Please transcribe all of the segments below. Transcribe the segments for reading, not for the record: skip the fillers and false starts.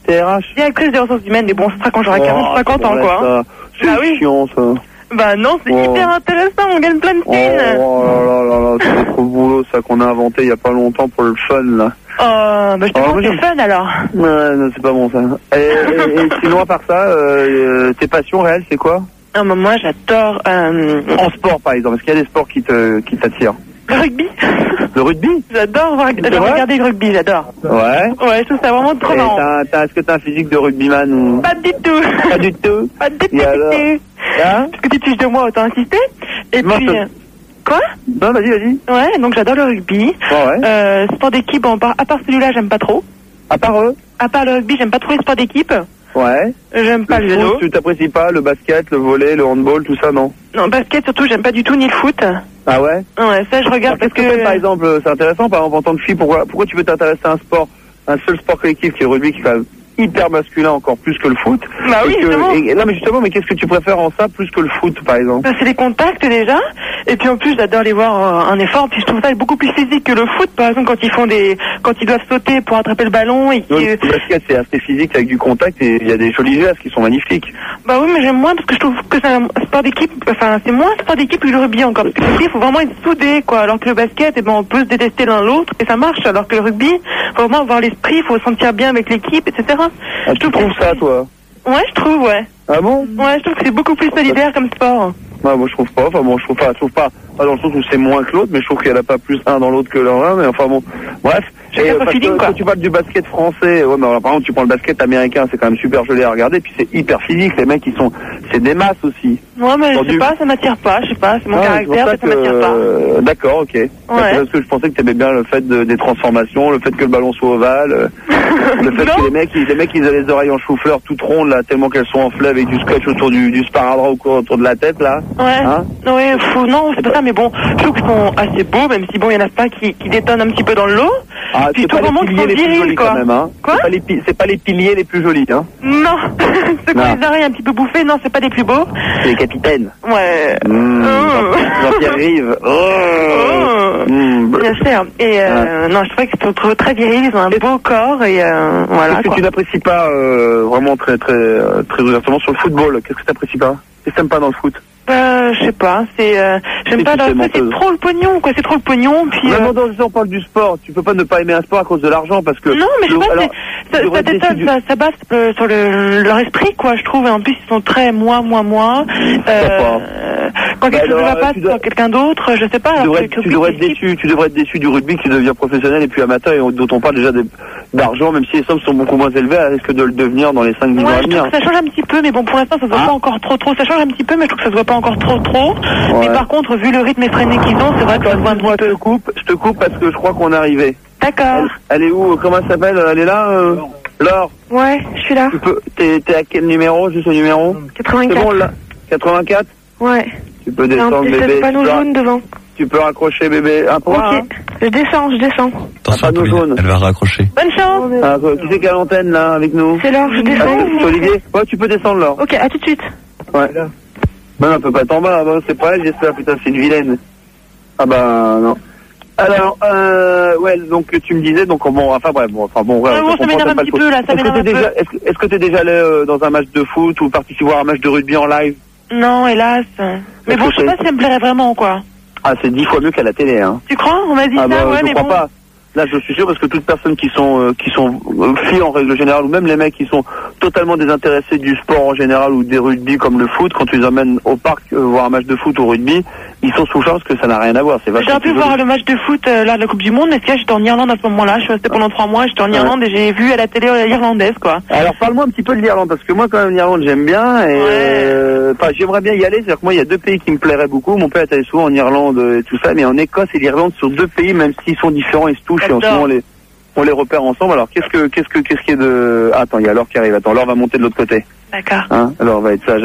TRH. Directrice des ressources humaines, mais bon, ce sera quand j'aurai 40-50 ans, quoi. Hein. C'est chiant, ça. Bah non, c'est hyper intéressant, on gagne plein de thunes. Oh là, c'est trop boulot, ça, qu'on a inventé il y a pas longtemps pour le fun, là. Bah je te montre le fun, alors. Ouais, non, c'est pas bon, ça. Et sinon, à part ça, tes passions réelles, c'est quoi? Moi, j'adore... En sport, par exemple, est-ce qu'il y a des sports qui t'attirent? Le rugby. Le rugby? J'adore regarder le rugby, j'adore. Ouais. Ouais, je trouve ça vraiment trop marrant. Est-ce que t'as un physique de rugbyman ou... Pas du tout. Pas du tout? Pas du tout. Hein? Parce que tu touches de moi, autant insister. Et non, puis... Quoi? Non, vas-y. Ouais, donc j'adore le rugby. Ouais. Sport d'équipe, à part celui-là, j'aime pas trop. À part eux? À part le rugby, j'aime pas trop les sports d'équipe. Ouais. J'aime pas le vélo. Tu t'apprécies pas le basket, le volley, le handball, tout ça, non? Non, basket surtout, j'aime pas du tout, ni le foot. Ah ouais? Ouais, ça je regarde parce que... Par exemple, c'est intéressant, par exemple, en tant que fille, pourquoi tu veux t'intéresser à un sport, un seul sport collectif qui est le rugby, qui est hyper masculin encore plus que le foot? Bah oui, justement. Non, mais justement, mais qu'est-ce que tu préfères en ça plus que le foot, par exemple? Bah, c'est les contacts déjà, et puis en plus j'adore les voir un effort, puis je trouve ça beaucoup plus physique que le foot, par exemple quand ils doivent sauter pour attraper le ballon et le basket c'est assez physique avec du contact et il y a des jolis gestes qui sont magnifiques. Bah oui, mais j'aime moins parce que je trouve que c'est un sport d'équipe, enfin c'est moins un sport d'équipe que le rugby encore, parce que le rugby il faut vraiment être soudé quoi, alors que le basket on peut se détester l'un l'autre et ça marche, alors que le rugby faut vraiment avoir l'esprit, il faut se sentir bien avec l'équipe, etc. Tu trouves ça toi? Ouais, je trouve, ouais. Ah bon? Ouais, je trouve que c'est beaucoup plus solidaire comme sport. Ouais, moi je trouve pas, je trouve pas dans le sens où c'est moins que l'autre, mais je trouve qu'il n'y en a pas plus un dans l'autre que l'un, mais enfin bon, bref. Quand tu parles du basket français, ouais, mais alors, par exemple tu prends le basket américain, c'est quand même super joli à regarder, puis c'est hyper physique, les mecs c'est des masses aussi. Ouais, mais je sais pas, ça m'attire pas, je sais pas, c'est mon caractère, ça m'attire pas. D'accord, ok. Ouais. Parce que je pensais que t'aimais bien le fait des transformations, le fait que le ballon soit ovale, le fait que les mecs ils ont les oreilles en chou-fleur toutes rondes là, tellement qu'elles sont enflées avec du scotch autour du sparadrap autour de la tête là. Ouais. Hein? Ouais, non, c'est pas ça, mais bon, je trouve qu'ils sont assez beaux, même si bon, il y en a pas qui détonnent un petit peu dans le lot. Ah, puis tout le monde sont virils, quoi. Quand même, hein. Quoi? C'est pas les piliers les plus jolis, hein. Non. Ceux qui ont les oreilles un petit peu bouffées, non, c'est pas les plus beaux. C'est les capitaines. Ouais. Jean-Pierre Rive. Bien sûr. Et non, je trouvais qu'ils sont très virils, ils ont un beau corps et voilà. Qu'est-ce que tu n'apprécies pas vraiment très ouvertement sur le football? Qu'est-ce que tu n'apprécies pas? Qu'est-ce que t'aimes pas dans le foot? Je sais pas, j'aime pas c'est trop le pognon, quoi, c'est trop le pognon, puis... Non, on parle du sport, tu peux pas ne pas aimer un sport à cause de l'argent, parce que... Non, mais je sais pas, ça base sur leur esprit, quoi, je trouve, et en plus, ils sont très moi. Quand quelque chose ne va pas sur quelqu'un d'autre, je sais pas... Tu devrais être déçu du rugby qui devient professionnel et puis amateur, et dont on parle déjà d'argent, même si les sommes sont beaucoup moins élevées, elle risque de le devenir dans les 5-10 ans à venir. Ça change un petit peu, mais bon, pour l'instant, ça se voit pas encore trop, ça change un petit peu, mais je trouve que ça se voit pas encore trop. Ouais. Mais par contre, vu le rythme effréné qu'ils ont, c'est vrai que ça se voit un petit peu. Je te coupe parce que je crois qu'on est arrivé. D'accord. Elle est où? Comment elle s'appelle? Elle est là? Laure? Ouais, je suis là. T'es à quel numéro? Juste au numéro? 84. C'est bon, là? 84? Ouais. Tu peux descendre, bébé. C'est pas panneau jaune devant. Tu peux raccrocher, bébé. Un point. Ok. Hein. Je descends. Attention, elle va raccrocher. Bonne chance. Qui c'est qui a l'antenne, là, avec nous? C'est Laure, je descends. C'est Olivier? Ouais, tu peux descendre, Laure. Ok, à tout de suite. Ouais. Non, elle peut pas être en bas, c'est pas elle, j'espère, putain, c'est une vilaine. Ah bah, non. Alors, ouais, donc tu me disais, donc bon, ça m'énerve un petit peu, là, ça m'énerve un peu. Est-ce que t'es déjà allé dans un match de foot ou participer à un match de rugby en live? Non, hélas. Mais bon, je sais pas si ça me plairait vraiment, quoi. Ah, c'est 10 fois mieux qu'à la télé, hein. Tu crois? On m'a dit ça, ouais, mais bon. Je crois pas. Là, je suis sûr, parce que toutes personnes qui sont filles en règle générale, ou même les mecs qui sont totalement désintéressés du sport en général ou des rugby comme le foot, quand tu les emmènes au parc voir un match de foot ou rugby, ils sont sous chance que ça n'a rien à voir. J'ai pu voir le match de foot là de la Coupe du Monde, mais j'étais en Irlande à ce moment-là, je suis resté pendant 3 mois, j'étais en Irlande et j'ai vu à la télé irlandaise, quoi. Alors parle-moi un petit peu de l'Irlande, parce que moi quand même l'Irlande j'aime bien et j'aimerais bien y aller, c'est-à-dire que moi il y a 2 pays qui me plairaient beaucoup, mon père est allé souvent en Irlande et tout ça, mais en Écosse et l'Irlande sur 2 pays, même s'ils sont différents, ils se touchent et en ce moment on les repère ensemble. Alors qu'est-ce qui est de... Attends, il y a Laure qui arrive. Attends, Laure va monter de l'autre côté. D'accord. Hein, alors on va être sage.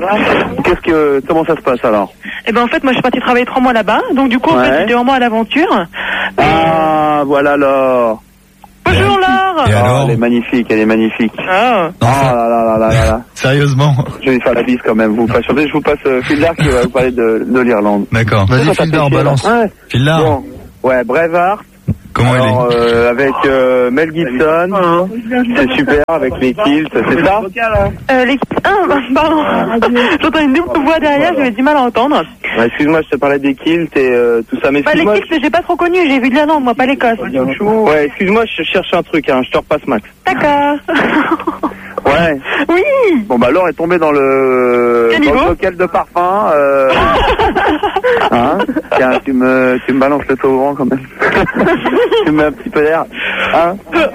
Comment ça se passe alors? Eh ben en fait moi je suis partie travailler 3 mois là-bas, donc du coup en fait j'étais vraiment à l'aventure. Ah voilà Laure. Bonjour Laure. Et alors? Elle est magnifique. Ah. Là. Sérieusement? Je vais lui faire la bise quand même. Je vous passe Phildar qui va vous parler de l'Irlande. D'accord. Vas-y Phildar, balance. Phildar. Bon, ouais, Braveheart. Comment alors, elle est avec Mel Gibson, c'est super, avec les kilts, c'est ça Les kilts, pardon. J'entends une double voix derrière, j'avais du mal à entendre. Excuse-moi, je te parlais des kilts et tout ça, mais les kilts, j'ai pas trop connu, j'ai vu de l'Irlande, moi, pas l'Écosse. Ouais, excuse-moi, je cherche un truc, je te repasse Max. D'accord. Ouais. Oui. Bon bah Laure est tombée dans le bocal de parfum. Hein, tiens, tu me balances le taux au vent quand même. Tu me mets un petit peu d'air. Hein.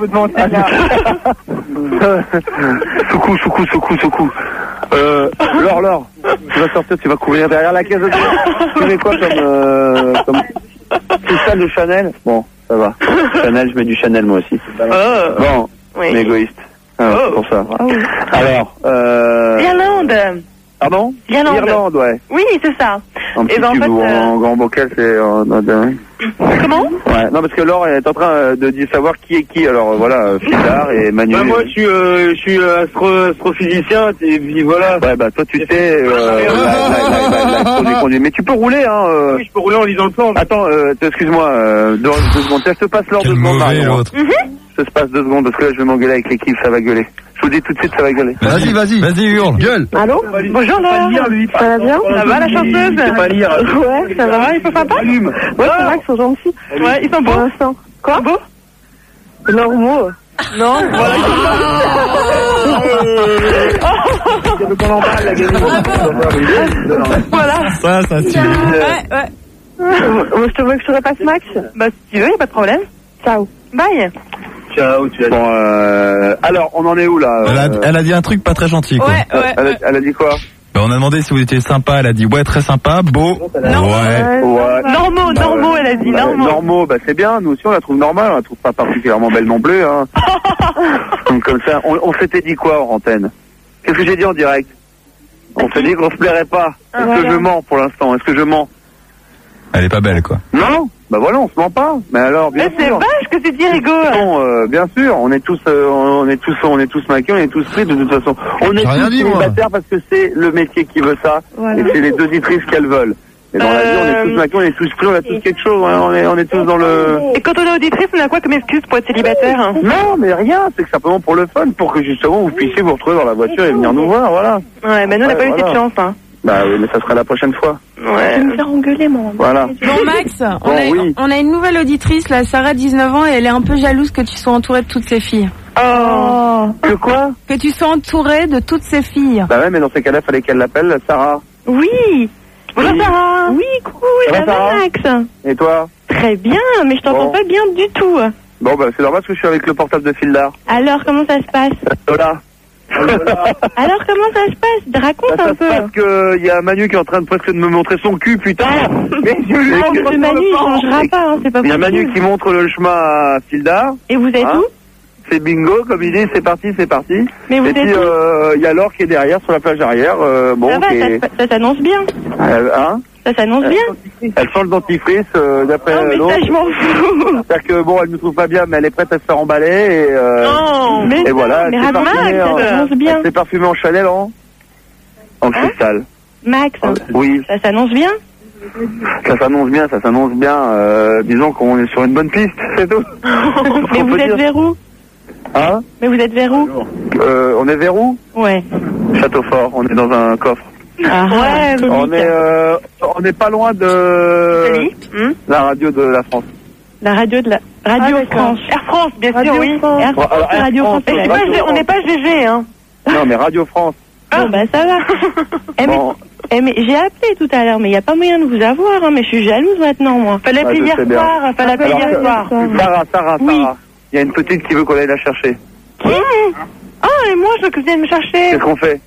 Soukou. Laure, tu vas sortir, tu vas courir derrière la caisse de tu mets quoi comme tout ça de Chanel? Bon, ça va. Chanel, je mets du Chanel moi aussi. Bon, oui. Égoïste. C'est pour ça. Oh. Alors, Irlande. Pardon? Irlande, ouais. Oui, c'est ça. Un petit tube ou en grand bocal, c'est... Comment? Ouais, non, parce que Laure est en train de savoir qui est qui. Alors voilà, Philard et Manu. Ouais, moi, je suis astrophysicien, et puis voilà. Ouais, bah toi, tu sais... mais tu peux rouler, hein. Oui, je peux rouler en lisant le plan. Attends, excuse-moi, 2 secondes. Je te passe l'heure 2 secondes. Ça se passe 2 secondes, parce que là, je vais m'engueuler avec l'équipe, ça va gueuler. Je vous dis tout de suite, ça va gueuler. Vas-y, hurle. Gueule. Allô? Bonjour, Laure. Ça va bien? Ça va, la chanteuse? Il sait pas lire. Ouais, ça va, ils sont sympas? Ouais, c'est vrai qu'ils sont gentils. Ouais, ils sont beaux. Pour l'instant. Quoi? Beaux? Normaux. Non, voilà, ils sont voilà. Ça tue. Ouais. Je te veux que je te repasse Max? Bah, si tu veux, y a pas de problème. Ciao. Bye. Ciao, tu as dit. Bon, alors, on en est où, là? Elle a dit un truc pas très gentil, quoi. Ouais. Elle a dit quoi? On a demandé si vous étiez sympa, elle a dit ouais, très sympa, beau. Non. Ouais. Normaux, elle a dit normaux. Normaux, bah c'est bien, nous aussi on la trouve normale, on la trouve pas particulièrement belle non plus, hein. Donc comme ça, on s'était dit quoi hors antenne? Qu'est-ce que j'ai dit en direct? On s'est dit qu'on se plairait pas. Est-ce que je mens pour l'instant? Est-ce que je mens? Elle est pas belle, quoi. Non, bah voilà, on se ment pas. Mais alors, bien sûr. C'est vache que tu dis, Rigo. Non, bien sûr, on est tous maqués, on est tous pris de toute façon. On est tous célibataires parce que c'est le métier qui veut ça, et c'est les auditrices qu'elles veulent. Et dans la vie, on est tous maqués, on est tous pris, on a tous quelque chose, hein, on est tous dans le... Et quand on est auditrice, on a quoi comme excuse pour être célibataire, hein? Non, mais rien, c'est que simplement pour le fun, pour que justement vous puissiez vous retrouver dans la voiture et venir nous voir, voilà. Ouais, mais nous on n'a pas eu cette chance, hein. Bah oui, mais ça sera la prochaine fois. Ouais. Tu me faire engueuler, moi. Voilà. Bon, Max, on a une nouvelle auditrice, là, Sarah, 19 ans, et elle est un peu jalouse que tu sois entouré de toutes ces filles. Oh. Que quoi? Que tu sois entouré de toutes ces filles. Bah ouais, mais dans ces cas-là, fallait qu'elle l'appelle Sarah. Oui. Bonjour Sarah. Oui, coucou, ça va Max? Et toi? Très bien, mais je t'entends pas bien du tout. Bon, bah c'est normal parce que je suis avec le portable de Phildar. Alors, comment ça se passe? Voilà. Alors comment ça se passe? Raconte un peu. Parce que y a Manu qui est en train de presque de me montrer son cul, putain. Mais Manu il changera pas, hein, c'est pas possible. Il y a Manu qui montre le chemin à Phildar. Et vous êtes où? C'est bingo, comme il dit, c'est parti. Mais vous êtes où? Il y a Laure qui est derrière sur la plage arrière. Bon, ça va, ça s'annonce bien. Hein? Ça s'annonce bien. Elle sent le dentifrice d'après l'autre. Non, mais ça, je m'en fous. C'est-à-dire que bon, elle ne trouve pas bien, mais elle est prête à se faire emballer. Non, mais voilà, mais Max, ça s'annonce bien. C'est parfumé en Chanel, en cristal. Max, oui. Ça s'annonce bien. Ça s'annonce bien. Disons qu'on est sur une bonne piste, c'est tout. Mais vous êtes vers où? Hein? Mais vous êtes vers où? On est vers où? Ouais. Château Fort, on est dans un coffre. Ah, ouais, on est pas loin de la radio de la France. La radio de la Radio France. Air France, bien sûr, oui. Air France, Radio France. On n'est pas GG, hein. Non, mais Radio France. Bon, bah ça va. Mais j'ai appelé tout à l'heure, mais il n'y a pas moyen de vous avoir, hein, mais je suis jalouse maintenant, moi. Fallait appeler hier soir, Sarah. Oui. Il y a une petite qui veut qu'on aille la chercher. Qui? Ah, et moi, je veux que vous vienne me chercher. Qu'est-ce qu'on fait?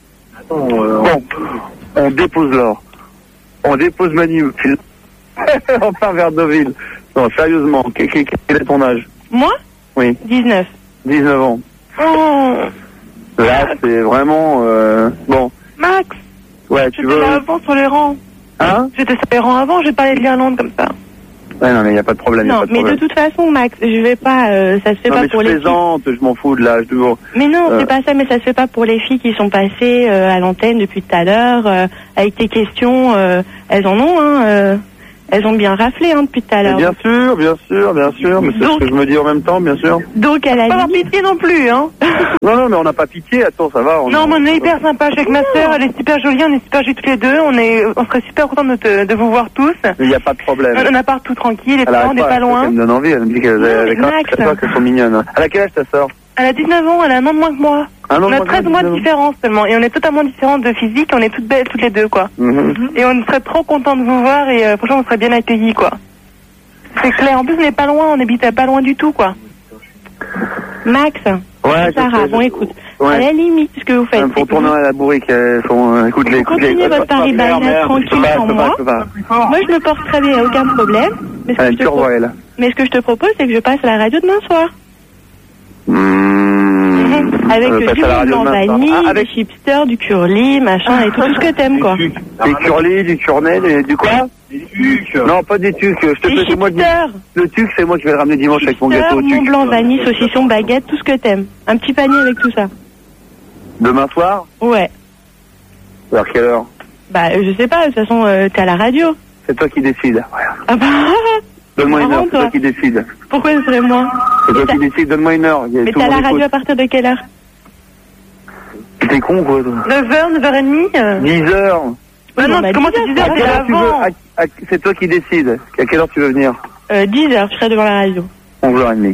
Bon, on dépose Laure. On dépose Manu. On part vers Deauville. Non, sérieusement, quel est ton âge? Moi? Oui. 19 ans. Oh. Là, c'est vraiment... Bon. Max. Ouais, tu veux... J'étais là avant sur les rangs. Hein? J'étais sur les rangs avant, j'ai parlé de l'Irlande comme ça. Ouais, non, mais il n'y a pas de problème. Non, mais de toute façon, Max, je vais pas, ça se fait pas pour les filles. Je m'en fous de l'âge du jour. Mais non, c'est pas ça, mais ça se fait pas pour les filles qui sont passées à l'antenne depuis tout à l'heure, avec tes questions, elles en ont, hein. Elles ont bien raflé depuis tout à l'heure. Bien sûr, mais c'est ce que je me dis en même temps, bien sûr. Donc elle a pas pitié non plus, hein. Non, mais on n'a pas pitié, attends, ça va. Non, mais on est hyper sympa avec ma sœur, elle est super jolie, on est super jolis tous les deux, on serait super contents de vous voir tous. Il n'y a pas de problème. On a pas tout tranquille, et on n'est pas loin. Elle me donne envie, elle me dit qu'elles sont mignonnes. Elle a quel âge ta sœur? Elle a 19 ans, elle a un an de moins que moi. On a 13 mois de différence seulement, et on est totalement différentes de physique, on est toutes belles toutes les deux, quoi. Et on serait trop contents de vous voir, et franchement on serait bien accueillis, quoi. C'est clair, en plus on n'est pas loin, on habite pas loin du tout, quoi. Max, Sarah, bon écoute, à la limite, ce que vous faites, pour tourner à la bourrique, écoute-les. Continuez votre Paris by Night tranquille sans moi. Moi je me porte très bien, aucun problème. Mais ce que je te propose, c'est que je passe à la radio demain soir. Avec du blanc vanille, des chipsters, du curly, machin, et tout ce que t'aimes, quoi. Des curly, du curnet, du quoi? Des tucs. Non, pas des tucs. Je te des chipsters. Le tuc, c'est moi qui vais le ramener dimanche avec mon gâteau au tuc. Mon blanc vanille, saucisson, baguette, tout ce que t'aimes. Un petit panier avec tout ça. Demain soir? Ouais. Vers quelle heure? Bah, je sais pas, de toute façon, t'es à la radio. C'est toi qui décides. Ah bah... Donne-moi une heure, c'est toi qui décides. Pourquoi ce serait moi? C'est toi qui décides, donne-moi une heure. Mais t'es à la radio à partir de quelle heure? T'es con, quoi, toi. 9h, 9h30 10h. Non, comment tu 10h, c'est avant. C'est toi qui décides. À quelle heure tu veux venir? 10h, je serai devant la radio. 11h30.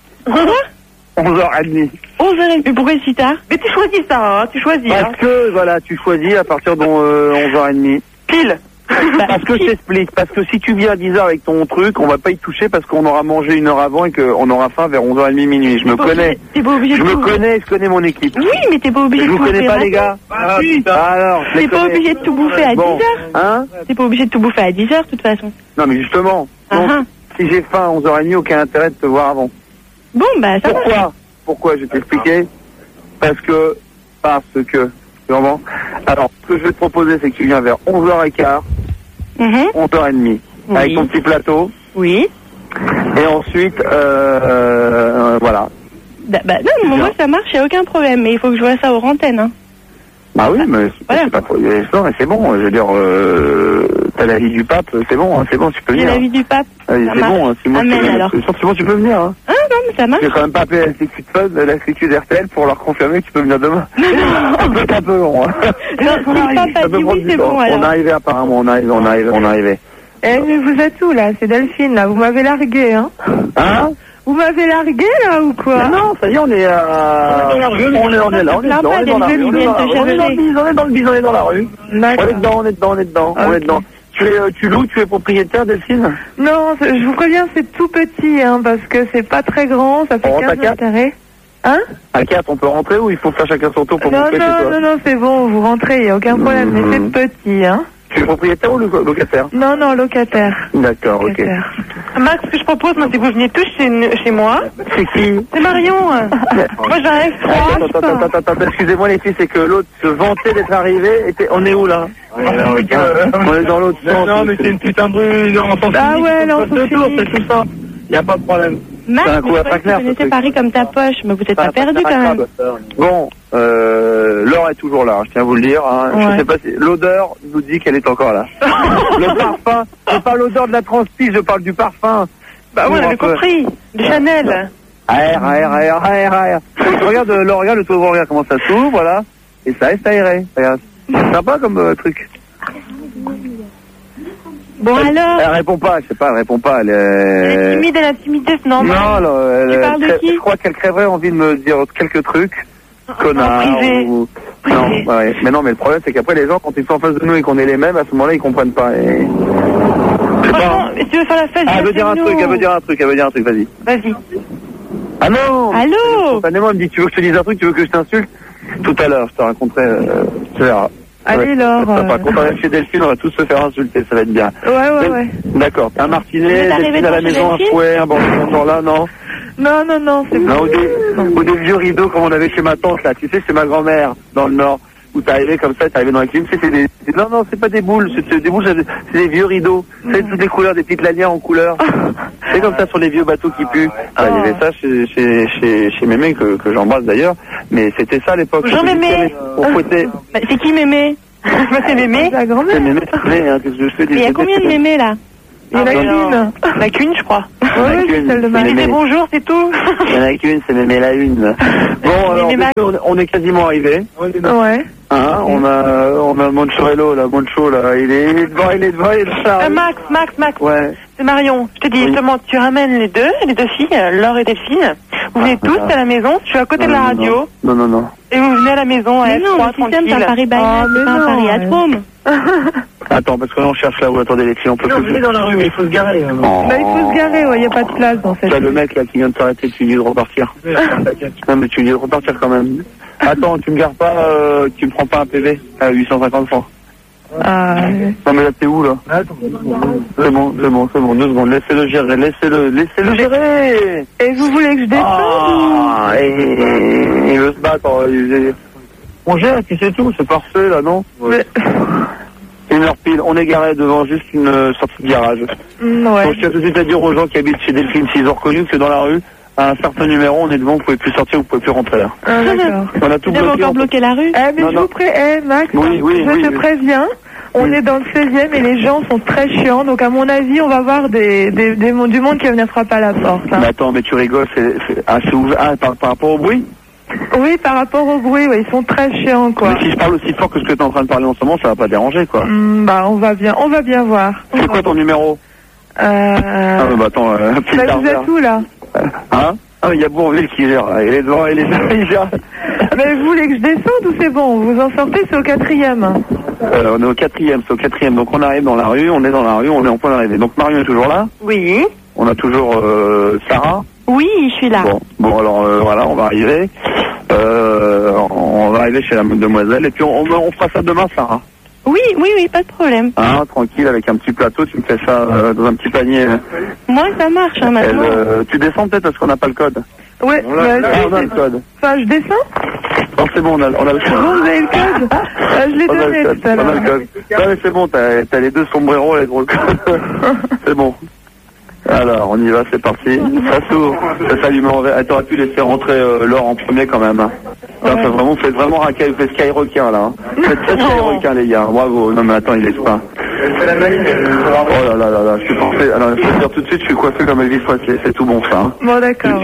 11h30. 11h30, mais pourquoi si tard? Mais tu choisis ça, hein, tu choisis. Parce que, voilà, tu choisis à partir de 11h30. Pile. Parce que je t'explique, parce que si tu viens à 10h avec ton truc, on va pas y toucher parce qu'on aura mangé une heure avant et qu'on aura faim vers 11h30 minuit. Je me connais. Je connais mon équipe. Oui, mais t'es pas obligé de tout bouffer. Je vous connais pas, les gars. Alors, t'es pas obligé de tout bouffer à 10h. Hein? T'es pas obligé de tout bouffer à 10h, de toute façon. Non, mais justement. Donc, si j'ai faim à 11h30, aucun intérêt de te voir avant. Bon, bah, ça va. Pourquoi? Je vais t'expliquer. Parce que, tu comprends? Alors, ce que je vais te proposer, c'est que tu viens vers 11h15. 11h30, avec ton petit plateau. Oui. Et ensuite, voilà. Non, moi ça marche, y a aucun problème, mais il faut que je vois ça aux antennes. Hein. Bah oui, mais c'est pas trop. Non, mais c'est bon, je veux dire, t'as l'avis du pape, c'est bon, tu peux venir. J'ai l'avis du pape. C'est bon, c'est bon, tu peux venir. Hein. Ah non, mais ça marche. Je vais quand même pas appeler la sécu d'RTL pour leur confirmer que tu peux venir demain. C'est un peu long. Hein. Non, si le pape a dit oui, c'est bon alors. On arrivait apparemment, on arrivait. Eh, mais vous êtes où là? C'est Delphine là, vous m'avez largué, hein? Hein? Vous m'avez largué là ou quoi? Non, ça y est, on est là, on est dans la rue. On est dans le bison, on est dans la rue. On est dedans. Tu loues, tu es propriétaire, Delphine? Non, je vous préviens, c'est tout petit, hein, parce que c'est pas très grand, ça fait 15 mètres carrés. Hein? À 4, on peut rentrer ou il faut faire chacun son tour pour rentrer chez toi? Non, c'est bon, vous rentrez, il n'y a aucun problème, mais c'est petit, hein. Tu es propriétaire ou locataire? Non, locataire. D'accord, ok. Max, ce que je propose, moi, c'est que vous veniez tous chez moi. C'est qui? C'est Marion. Moi, j'arrive froid. Attends, excusez-moi les filles, c'est que l'autre se vantait d'être arrivé. On est où là? On est dans l'autre sens. Non, mais c'est une putain de rue. Ah ouais, là, on se tour, c'est tout ça. Il n'y a pas de problème. Max, vous connaissez Paris comme ta poche, mais vous n'êtes pas perdu quand même. Bon, l'or est toujours là, je tiens à vous le dire. Hein. Ouais. Je sais pas si l'odeur nous dit qu'elle est encore là. Le parfum, c'est pas l'odeur de la transpi, je parle du parfum. Bah oui, on avait compris. De Chanel. Air. Regarde l'or, regarde le toit, regarde comment ça s'ouvre, voilà. Et ça reste aéré. Regarde. C'est sympa comme truc. Bon alors. Elle répond pas, je sais pas, elle répond pas. Elle est timide, elle a timidité, c'est normal. Non, alors, tu parles de qui? Je crois qu'elle crèverait envie de me dire quelques trucs. Connard. Privé. Non, ouais. Mais non, mais le problème c'est qu'après les gens, quand ils sont en face de nous et qu'on est les mêmes, à ce moment-là ils comprennent pas. Et... Franchement, si tu veux faire la fête, elle veut dire un truc, vas-y. Vas-y. Ah non. Allô. Spontanément, elle me dit, tu veux que je te dise un truc, tu veux que je t'insulte? Tout à l'heure, je te raconterai, tu verras. Allez, Laure. Par contre, on va chez Delphine, on va tous se faire insulter, ça va être bien. Ouais. D'accord. Un martinet, Delphine à la maison, un fouet, un bon là, non? Non, c'est bon. Ou des vieux rideaux comme on avait chez ma tante, là. Tu sais, chez ma grand-mère, dans le Nord, où t'arrivais comme ça, t'arrivais dans la clim. Non, c'est pas des boules, c'est des boules, c'est des vieux rideaux. C'est toutes les couleurs, des petites lanières en couleur. C'est comme ça sur les vieux bateaux qui puent. Il y avait ça chez Mémé, que j'embrasse d'ailleurs. Mais c'était ça à l'époque. Bonjour Mémé. C'est qui Mémé? C'est Mémé. La grand-mère. C'est Mémé, qu'est-ce que je fais? Il y a combien de Mémé là? Il y en a qu'une. La qu'une, je crois. Oui, c'est celle de Marie. Mais bonjour, c'est tout. Il y en a qu'une, c'est même la une. Bon, alors, on est quasiment arrivé. Ouais. Hein, on a Monchorello, là, Moncho, là, il est devant, il est Max. Ouais. C'est Marion. Je te dis justement, tu ramènes les deux filles, Laure et Delphine. Vous venez tous à la maison, je suis à côté de la radio. Non. Et vous venez à la maison à F3, tranquille. C'est un Paris by Night, c'est pas un Paris at home. Attends, parce que là, on cherche là où, attendez, les filles, on peut plus. Dans la rue, mais il faut se garer. Il faut se garer, ouais, il n'y a pas de place dans cette. T'as le mec, là, qui vient de s'arrêter, tu lui dis de repartir. Non, mais tu lui dis de repartir quand même. Attends, tu me gares pas, tu me prends pas un PV à 850 francs. Non, mais là, t'es où, là? C'est bon, 2 secondes, laissez-le gérer. Et vous voulez que je descende il veut se battre, on gère, puis c'est tout, c'est parfait, là, non? Ouais. 1h pile, on est garé devant juste une sortie de garage. Ouais. Donc, je tiens tout de suite à dire aux gens qui habitent chez Delphine, s'ils ont reconnu que c'est dans la rue, à un certain numéro, on est devant, vous pouvez plus sortir, vous pouvez plus rentrer là. D'accord. On a tout bloqué. encore bloqué la rue. Mais je vous Max, je te préviens, on est dans le 16e et les gens sont très chiants, donc à mon avis, on va voir du monde qui va venir frapper à la porte. Hein. Mais attends, mais tu rigoles, c'est ouvert. Par rapport au bruit? Oui, par rapport au bruit, ouais, ils sont très chiants, quoi. Mais si je parle aussi fort que ce que tu es en train de parler en ce moment, ça va pas déranger, quoi. On va bien voir. C'est quoi ton numéro? Attends, vous êtes où, là? Hein? Ah, il y a Bourville qui gère, il est devant, il gère. Mais vous voulez que je descende ou c'est bon? Vous en sortez, c'est au 4e. On est au 4e, c'est au 4e. Donc on arrive dans la rue, on est en point d'arrivée. Donc Marion est toujours là? Oui. On a toujours Sarah? Oui, je suis là. Bon alors voilà, on va arriver. On va arriver chez la demoiselle et puis on fera ça demain, Sarah. Oui, pas de problème. Hein, tranquille, avec un petit plateau, tu me fais ça dans un petit panier. Moi, ça marche, maintenant. Tu descends peut-être parce qu'on n'a pas le code. Ouais, on a le code. Enfin, je descends? Non, c'est bon, on a le code. Vous avez le code? Je l'ai donné tout à l'heure. On a le code. Non, mais c'est bon, t'as les 2 sombreros, les gros codes. C'est bon. Alors, on y va, c'est parti. Ça s'ouvre, ça s'allume en vert. T'aurais pu laisser rentrer Laure en premier quand même. Hein. Ouais. Là, faites vraiment Skyrockien là. Hein. Faites très Skyrockien les gars, bravo. Non mais attends, il laisse pas. Oh là, je suis parfait. Alors, je peux dire tout de suite, je suis coiffé comme Elvis Presley, c'est tout bon ça. Hein. Bon d'accord.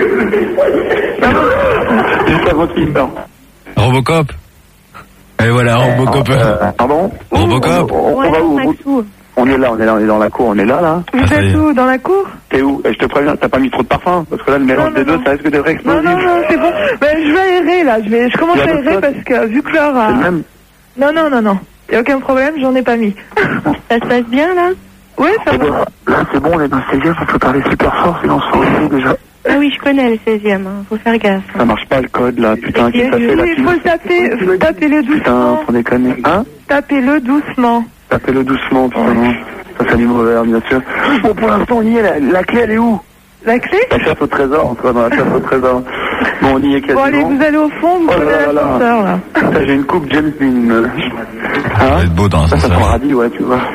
Juste avant qu'il meure. Robocop. Et voilà, Robocop. Pardon? Robocop. On va où? On est dans la cour, on est là. Vous êtes où? Dans la cour? T'es où? Je te préviens, t'as pas mis trop de parfum, parce que là, le mélange des deux, ça risque d'être explosif. Non, c'est bon. Je vais aérer, là. Je commence à aérer parce que, vu que Laure a... C'est le même? Non. Y'a aucun problème, j'en ai pas mis. Ça se passe bien, là? Oui, ça va. Là, c'est bon, on est dans le 16e, on peut parler super fort, sinon on se fait déjà. Ah oui, je connais le 16e, faut faire gaffe. Ça marche pas le code, là, putain, qu'est-ce que ça fait, là? Il faut le taper, tapez-le doucement. Putain, on déconne. Hein? Tapez-le doucement. Tapez-le doucement, putain. Ça s'allume au vert, bien sûr. Bon, pour l'instant, on y est. La clé, elle est où? La clé? La chasse au trésor, encore dans la chasse au trésor. Bon, on y est quasiment. Bon, allez, vous allez au fond, vous prenez l'ascenseur, là. J'ai une coupe James Dean. Ça va être beau dans ça sera radis, ouais, tu vois.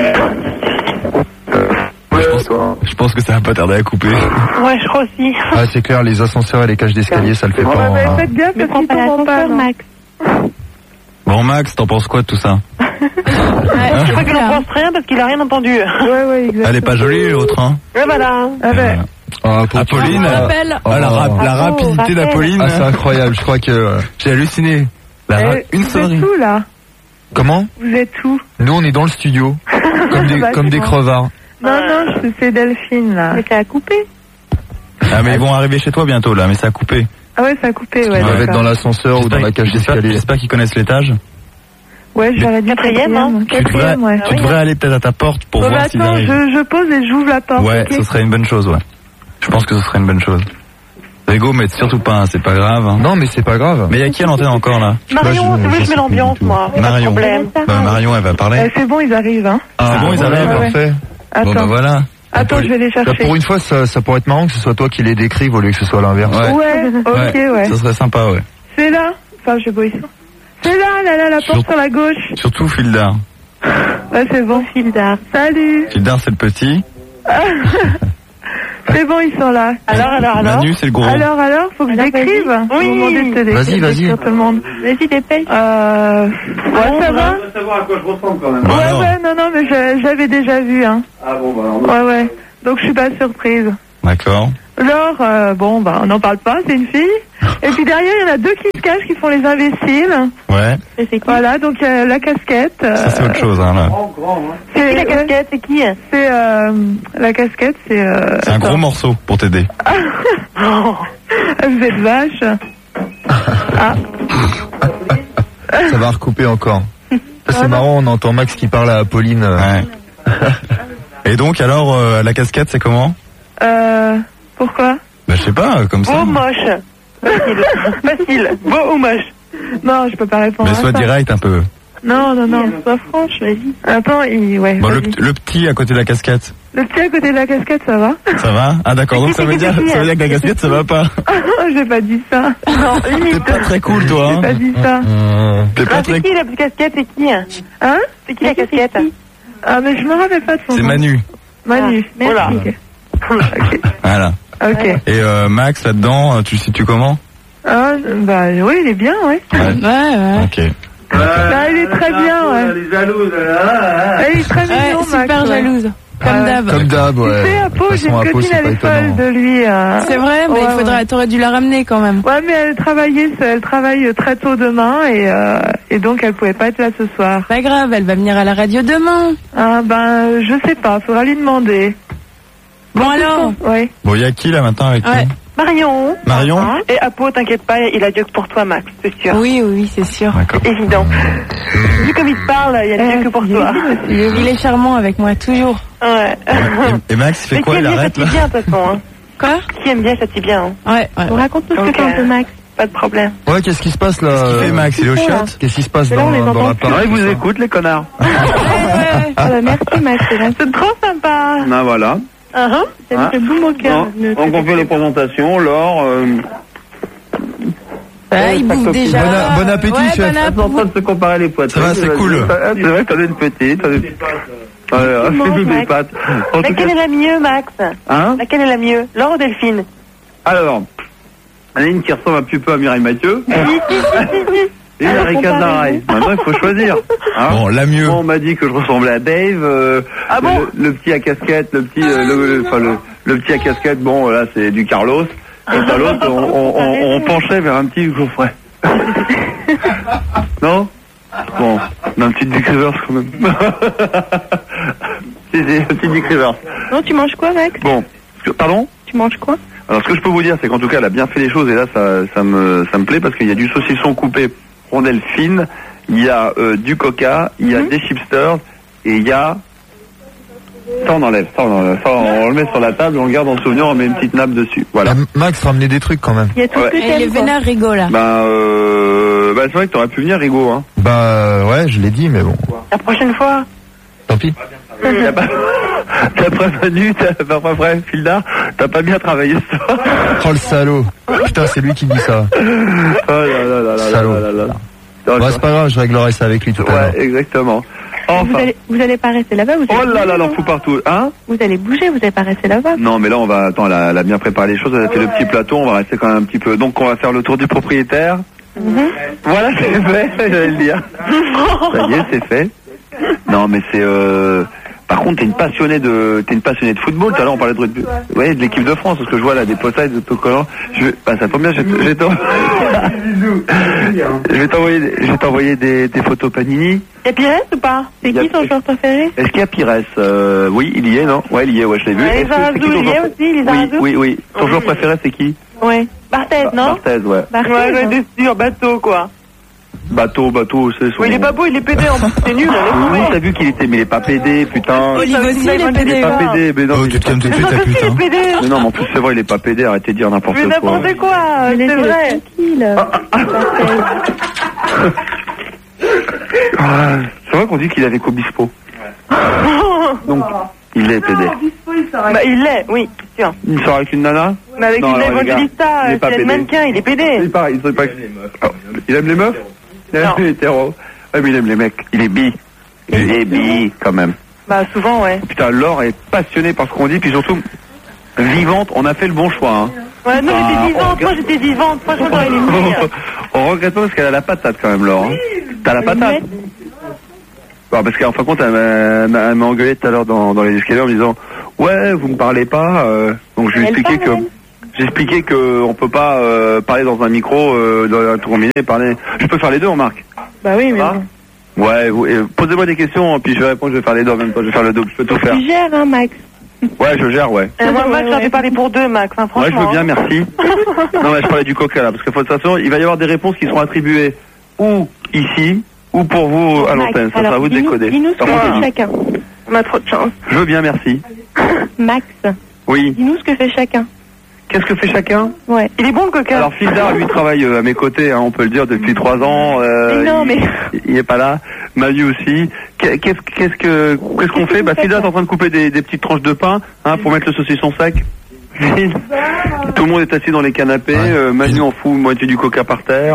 Je pense que ça va pas tarder à couper. Ouais, je crois aussi. Ah, c'est clair, les ascenseurs et les cages d'escalier, ça le fait pas. Faites gaffe, parce qu'ils tombent en panne. Max. Bon, Max, t'en penses quoi de tout ça? Je crois qu'il n'en pense rien parce qu'il a rien entendu. Ouais, exactement. Elle est pas jolie, l'autre, hein? Ouais, voilà. Apolline, la rapidité d'Apolline. Ah, c'est incroyable, je crois que j'ai halluciné. Une sonnerie. Vous êtes où, là? Comment? Vous êtes où? Nous, on est dans le studio, comme des crevards. Non, c'est Delphine, là. Mais ça a coupé. Ah, mais ils vont arriver chez toi bientôt, là, mais ça a coupé. Ah ouais, ça a coupé, ouais. Ils doivent être dans l'ascenseur ou dans la cage d'escalier. J'espère qu'ils connaissent l'étage. Ouais, j'aurais dit 4e. Tu devrais aller peut-être à ta porte pour voir s'ils arrivent. Je pose et j'ouvre la porte. Ouais, ce serait une bonne chose, ouais. Je pense que ce serait une bonne chose. Rigo, mais surtout pas, c'est pas grave. Hein. Non, mais c'est pas grave. Mais il y a qui à l'antenne encore, là? Marion, c'est vrai que je mets l'ambiance, moi. Marion. Marion, elle va parler. C'est bon, ils arrivent, hein. Ah bon, ils arrivent, parfait. Bon, bah voilà. Attends, je vais les chercher. Pour une fois, ça pourrait être marrant que ce soit toi qui les décrive au lieu que ce soit l'inverse. Ouais, ok, ouais. Ça serait sympa, ouais. C'est là. Enfin, je vais ça. C'est là, la porte sur la gauche. Surtout Fildar. Ouais, c'est bon. Fildar. Salut. Fildar, c'est le petit. C'est bon, ils sont là. Alors. Manu, c'est le gros. Alors, faut que je décrive. Oui. Vous demandez de te décrire. Vas-y. Tout le monde. Vas-y, dépêche. Ouais, ça va? On va savoir à quoi je ressemble quand même. Bon, alors. Non, mais j'avais déjà vu, hein. Ah bon, bah alors. Ouais. Donc, je suis pas surprise. D'accord. Laure, on n'en parle pas, c'est une fille. Et puis derrière, il y en a deux qui se cachent, qui font les imbéciles. Ouais. Et c'est qui? Voilà, donc la casquette. Ça, c'est autre chose, hein, là. Grand, hein. C'est qui la casquette? C'est qui? C'est la casquette, c'est. C'est un gros morceau pour t'aider. Vous êtes vache. Ça va recouper encore. Ça, c'est marrant, on entend Max qui parle à Pauline. Ouais. Et donc, alors, la casquette, c'est comment? Pourquoi? Bah, je sais pas, comme ça. Beau, moche. Facile. Beau ou moche? Non, je peux pas répondre. Mais sois à ça. direct un peu. Non. Sois franche, vas-y. Attends, ouais. Bon, vas-y. le petit à côté de la casquette. Le petit à côté de la casquette, ça va? Ça va? Ah, d'accord. Donc, ça veut dire que la casquette, ça va pas. J'ai pas dit ça. Non, T'es limite. pas très cool, toi, J'ai hein. pas dit ça. T'es pas très C'est qui la casquette? C'est qui? Hein? C'est qui la casquette? Ah, mais je me rappelle pas de son C'est nom. Manu. Manu. Merci. Voilà. Ok. Voilà. Ok. Et Max, là-dedans, tu situes comment? Ah, bah oui, il est bien, ouais. Ouais. Ok. Là, il est très bien, ouais. Elle est jalouse. Il est très mignon, Max. Super ouais. jalouse. Comme d'hab. Comme d'hab, ouais. Tu sais, à De Pau, toute j'ai façon, une à Pau, copine, c'est elle pas est folle étonnant. de lui. C'est vrai, mais Ouais. t'aurais dû la ramener quand même. Ouais, mais elle travaille très tôt demain et donc elle pouvait pas être là ce soir. Pas grave, elle va venir à la radio demain. Ah, je sais pas, faudra lui demander. Bon alors. Ouais. Bon, il y a qui, là, maintenant, avec Ouais. nous? Marion. Marion? Et Apo, t'inquiète pas, il a Dieu que pour toi, Max, c'est sûr. Oui, c'est sûr. D'accord. Évident. Vu comme il te parle, il y a Dieu que pour toi. Il est charmant avec moi, toujours. Ouais. Et Max, il fait Mais quoi? qui Il aime bien, ça arrête, t'y là? bien, de toute façon. Hein. Quoi? Qui aime bien, ça t'y bien. Hein. Ouais. Raconte-nous ce que Ok. t'as un peu, Max. Pas de problème. Ouais, qu'est-ce qui se passe là? Qu'est-ce qu'il fait, Max? Il est au chiottes? Qu'est-ce qui se passe C'est là, on les dans entend la plus. parole? Ils vous écoutent, les connards. Merci, Max. C'est trop sympa. Ben voilà. Uh-huh. Ça me fait boum au cœur. Donc on fait les présentations, Laure. Il bouffe déjà. Bon appétit, Ouais, chef. bon Ils sont en train de se comparer les poitrines. Ça va, c'est cool. C'est vrai que t'en as une petite. Mange, Fais-nous des Max. pâtes. En tout Laquelle cas, est la mieux, Max? hein? Laquelle est la mieux? Laure ou Delphine? Alors, il y en a une qui ressemble un petit peu à Mireille Mathieu. Et Harry Cazaray. Maintenant, il faut choisir. Hein? Bon, la mieux. Bon, on m'a dit que je ressemblais à Dave. Ah bon? Le petit à casquette, le petit à casquette, bon, là, c'est du Carlos. Et à l'autre, on penchait vers un petit Geoffrey. Non? Bon, on a un petit Dick Rivers quand même. C'est un petit Dick Rivers. Non, tu manges quoi, Max? Bon, pardon? Tu manges quoi? Alors, ce que je peux vous dire, c'est qu'en tout cas, elle a bien fait les choses et là, ça me plaît parce qu'il y a du saucisson coupé, rondelle fine, il y a du coca, il y a des chipsters et il y a... Ça, on enlève. Ça, on le met sur la table, on le garde en souvenir, on met une petite nappe dessus. Voilà. Max, ramenez des trucs quand même. Il y a tout ce que Et les t'aimes, quoi. vénères rigolent là. C'est vrai que t'aurais pu venir, Rigaud, hein. Bah ouais, je l'ai dit, mais bon. La prochaine fois. Tant pis. T'as pas Manu, t'as pas vrai, Filda, t'as pas bien travaillé ce soir. Oh le salaud. Putain, c'est lui qui dit ça. Oh là là là là Salaud. là là là là. Bah c'est pas grave, je réglerai ça avec lui tout à l'heure. Ouais, exactement. Enfin. Vous allez pas rester là-bas, Oh là là, l'en fout partout. Hein? Vous allez bouger, vous allez pas rester là-bas. Non, mais là, on va, attends, elle a bien préparé les choses, elle a fait le petit plateau, on va rester quand même un petit peu. Donc, on va faire le tour du propriétaire. Voilà, c'est fait, j'allais le dire. Ça y est, c'est fait. Non, mais c'est, par contre, t'es une passionnée de football. Tout à l'heure, on parlait de l'équipe de France, parce que je vois là des potailles de collants. Ça tombe bien, je vais t'envoyer des photos Panini. Et Pires ou pas? C'est qui ton joueur préféré? Est-ce qu'il y a Pires? Oui, il y est, non? Ouais, il y est, ouais, je l'ai vu. Les Est-ce que c'est Zarazou, qui ton il y est joueur- aussi, les Zarazou? Oui. Ton joueur préféré, c'est qui? Ouais. Barthez, non? Barthez, ouais. Ouais, j'étais sûr, bateau, quoi. Bateau, c'est son... Ouais, il est pas beau, il est pédé, en plus, c'est nul, Oui, t'as vu qu'il était, mais il est pas pédé, putain. Olive aussi, il est Il pédé. est pas pédé, mais non. Oh, mais tu il te est calmes tout de pas suite, pédé. ta pute, hein. Il est pédé. Mais non, mais en plus, c'est vrai, il est pas pédé, arrêtez de dire n'importe Mais quoi. n'importe quoi, c'est Laissez-le vrai. tranquille. C'est vrai qu'on dit qu'il est avec Obispo. Donc, il est pédé. Bah, il l'est, oui, c'est sûr. Il sort avec une nana? Mais avec Non, une alors, les gars, Evangelista, il est c'est pas le pédé. mannequin, il est pédé. Il paraît, il serait pas... Oh, il aime les meufs? Il aime Non. les hétéros. Ouais, mais il aime les mecs. Il est bi. Il est bi, quand même. Bah, souvent, ouais. Putain, Laure est passionnée par ce qu'on dit, puis surtout, Vivante, on a fait le bon choix. Hein. Ouais, non, j'étais vivante. Moi, j'étais vivante. Franchement, j'aurais les meilleurs. On regrette pas parce qu'elle a la patate quand même, Laure. Hein. T'as la patate? Bon, parce qu'en fin de compte, elle m'a engueulé tout à l'heure dans les escaliers en me disant ouais, vous me parlez pas. Donc je lui ai expliqué que j'ai expliqué que on peut pas parler dans un micro, dans un tout combiné, parler. Je peux faire les deux, remarque. Bah oui, mais bon. Ouais, posez-moi des questions, puis je vais répondre, je vais faire les deux en même temps, je vais faire le double, je peux tout faire. Tu gères, hein, Max? Ouais, je gère, ouais. Moi, Max, j'avais parlé pour deux, Max, hein, franchement. Ouais, je veux bien, merci. Non, mais je parlais du coca, là, parce que de toute façon, il va y avoir des réponses qui seront attribuées ou ici, ou pour vous à l'antenne. Ça sera à vous de décoder. Dis-nous ce que fait chacun. On a trop de chance. Je veux bien, merci. Max. Oui. Dis-nous ce que fait chacun. Qu'est-ce que fait chacun? Ouais. Il est bon, le coca. Alors, Fildar, lui, travaille à mes côtés, hein, on peut le dire, depuis 3 ans. Il est pas là. Manu aussi. Qu'est-ce qu'on fait? Bah, Fildar est en train de couper des petites tranches de pain, hein, pour mettre le saucisson sec. Tout le monde est assis dans les canapés. Manu en fout moitié du coca par terre.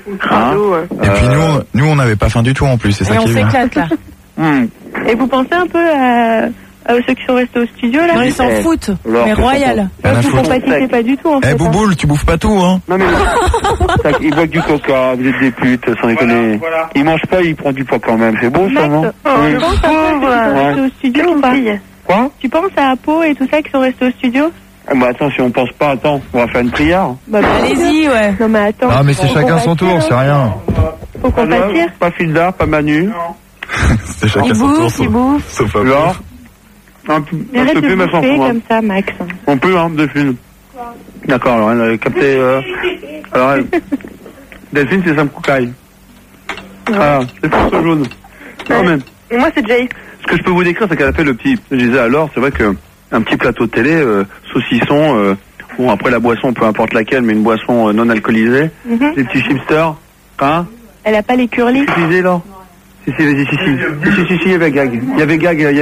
Et puis nous, on n'avait pas faim du tout en plus. C'est ça qui est bien. On s'éclate là. Et vous pensez un peu à ceux qui sont restés au studio là? Non, ils s'en foutent. Mais royal. Vous compatissez pas du tout en fait. Eh Bouboule, tu bouffes pas tout, hein? Non mais il boit du coca, vous êtes des putes, sans déconner. Il mange pas, il prend du poids quand même. C'est beau ça, non? Tu penses un peu à ceux qui sont restés au studio ou pas? Quoi? Tu penses à Apo et tout ça qui sont restés au studio? Bah attends, si on pense pas, on va faire une prière. Bah, allez-y, ouais. Non mais attends. Ah mais c'est chacun son tour, c'est rien. Faut compatir. Pas Fildar, pas Manu. C'est chacun son tour. Il bouffe. Sauf Laure. Mais arrête de bouffer comme ça, Max. On peut, hein, Delphine. D'accord, alors elle a capté... Alors Delphine, c'est Sam Koukaï. Ah, c'est François Jaune. Non mais... Et moi, c'est Jay. Ce que je peux vous décrire, c'est qu'elle a fait le petit... Je disais alors, c'est vrai que un petit plateau de télé, saucisson, bon après la boisson, peu importe laquelle, mais une boisson non alcoolisée, des petits chipsters, hein? Elle a pas les curly? Tu disais là? Si, il y avait gag. Il y avait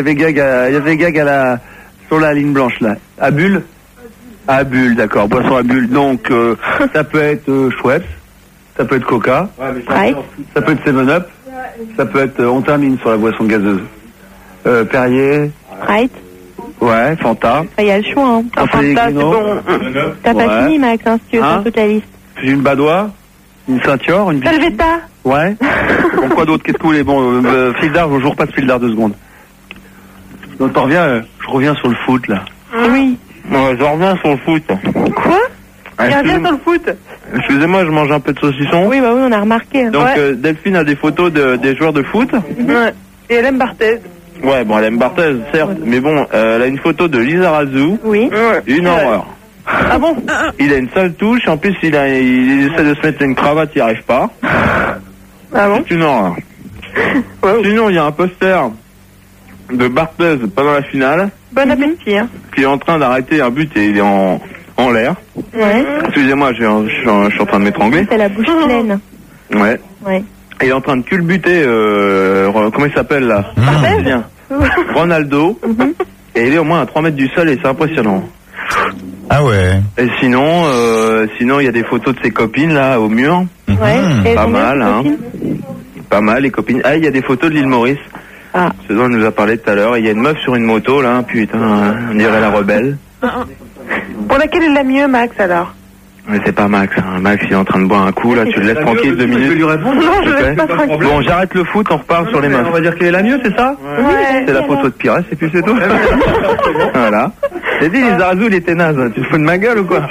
gag sur la ligne blanche là. À bulle, d'accord. Boisson à bulle. Donc ça peut être Schweppes, ça peut être Coca, ça peut être 7-Up, ça peut être. On termine sur la boisson gazeuse. Perrier. Sprite. Ouais, Fanta. Il y a le choix. Hein. Fanta, c'est bon. T'as pas fini, Max, hein, si tu veux faire toute la liste. J'ai une badoie, une ceinture, une Salvetta. Ouais. Bon, quoi d'autre? Qu'est-ce que vous voulez? Bon, Fildar, je repasse Fildar 2 secondes. Donc, je reviens sur le foot, là. Oui. Ouais, je reviens sur le foot. Quoi? Il revient sur le foot. Excusez-moi, je mange un peu de saucisson. Oui, bah oui, on a remarqué. Donc, Delphine a des photos des joueurs de foot. Ouais. Et elle aime Barthez. Ouais, bon, elle aime Barthez, certes, mais bon, elle a une photo de Lizarazu. Oui. Une horreur. Ah bon? Il a une sale touche, en plus, il essaie de se mettre une cravate, il n'y arrive pas. Ah bon? C'est une horreur. Sinon, il y a un poster de Barthez pendant la finale. Bon appétit, hein. Qui est en train d'arrêter un but et il est en l'air. Ouais. Excusez-moi, je suis en train de m'étrangler. C'est la bouche pleine. Ouais. Ouais. Il est en train de culbuter, comment il s'appelle là? Bien. Ronaldo. Et il est au moins à 3 mètres du sol et c'est impressionnant. Ah ouais. Et sinon, il y a des photos de ses copines là au mur. Ouais. Pas mal, hein. Pas mal les copines. Ah, il y a des photos de l'île Maurice. Ah. Ce dont on nous a parlé tout à l'heure. Il y a une meuf sur une moto là, putain, on dirait la rebelle. Pour laquelle est la mieux, Max, alors? Mais c'est pas Max, hein. Max il est en train de boire un coup là, tu le laisses tranquille 2 minutes. Je vais lui répondre. Non, je laisse pas tranquille. Bon, j'arrête le foot, on repart sur les meufs. On va dire qu'elle est la mieux, c'est ça? Ouais. C'est la photo de Pires et puis c'est tout. Voilà. J'ai dit, les Arazou, il était naze. Tu te fous de ma gueule ou quoi?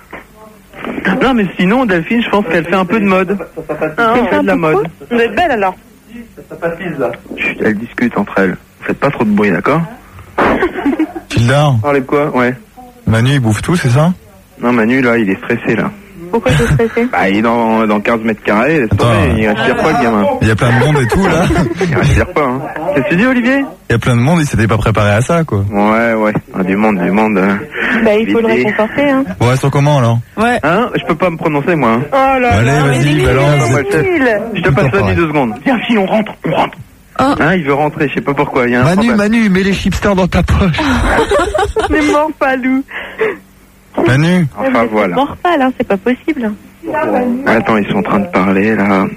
Non, mais sinon, Delphine, je pense qu'elle fait un peu de mode. Elle fait de la mode. Vous êtes belle, alors? Ça patise, là. Chut, elles discutent entre elles. Faites pas trop de bruit, d'accord? Fildar, Parlez de quoi? Ouais. Manu, il bouffe tout, c'est ça? Non, Manu, là, il est stressé, là. Pourquoi t'es stressé? Bah, il est dans 15 mètres carrés, laisse tomber, il respire pas, le gamin. Il y a plein de monde et tout, là. Il respire pas, hein. Qu'est-ce que tu dis, Olivier? Il y a plein de monde, il s'était pas préparé à ça, quoi. Ouais. Ah, du monde. Bah, il faut le réconforter, hein. Bon, restons comment, alors? Ouais. Hein? Je peux pas me prononcer, moi, hein. Oh là Allez, là. vas-y, balance. Je te passe Manu 2 secondes. Viens, fille, on rentre. Hein, il veut rentrer, je sais pas pourquoi. Il y a un problème. Manu, mets les chipsters dans ta poche. Mais mort pas, Lou. Manu. Enfin, voilà. C'est mortal, hein, c'est pas possible. Attends, ils sont en train de parler, là.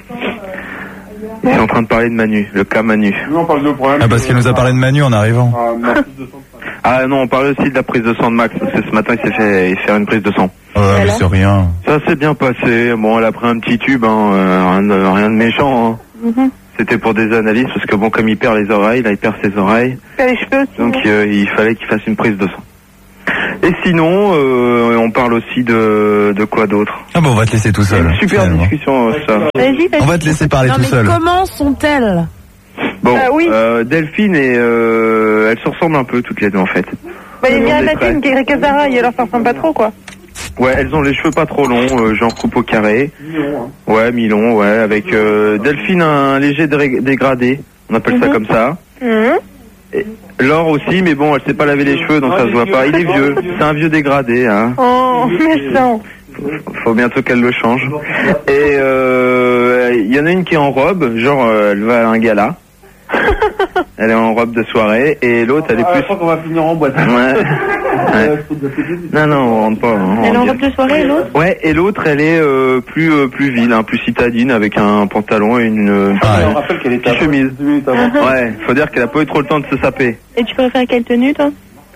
Ils sont en train de parler de Manu, le cas Manu. Ah, parce qu'il nous a parlé de Manu en arrivant. Ah non, on parle aussi de la prise de sang de Max, parce que ce matin il s'est fait faire une prise de sang. Ouais, mais c'est rien. Ça s'est bien passé. Bon, elle a pris un petit tube, rien de méchant. C'était pour des analyses, parce que bon, comme il perd les oreilles, là il perd ses oreilles. Il les cheveux aussi. Donc il fallait qu'il fasse une prise de sang. Et sinon, on parle aussi de quoi d'autre. Ah bon, on va te laisser tout seul. Super discussion, ça. Vas-y. On va te laisser parler tout seul. Comment sont-elles? Bon, Delphine et elles se ressemblent un peu toutes les deux en fait. Bah, il y a Nadine qui est Kazara, et alors ça ressemble pas trop quoi. Ouais, elles ont les cheveux pas trop longs, genre coupe au carré. Ouais, mi-long, ouais, avec Delphine un léger dégradé, on appelle ça comme ça. Et Laure aussi, mais bon, elle sait pas laver les cheveux, donc ça se voit pas. Il est vieux, c'est un vieux dégradé, hein. Oh, méchant. Faut bientôt qu'elle le change. Et il y en a une qui est en robe, genre elle va à un gala. Elle est en robe de soirée, et l'autre elle est plus... Je crois qu'on va finir en boîte. Ouais. Non, on rentre pas. Elle est en robe de soirée, l'autre? Ouais, et l'autre elle est plus ville, hein, plus citadine, avec un pantalon et une on rappelle qu'elle est chemise. Ouais, faut dire qu'elle a pas eu trop le temps de se saper. Et tu préfères quelle tenue, toi?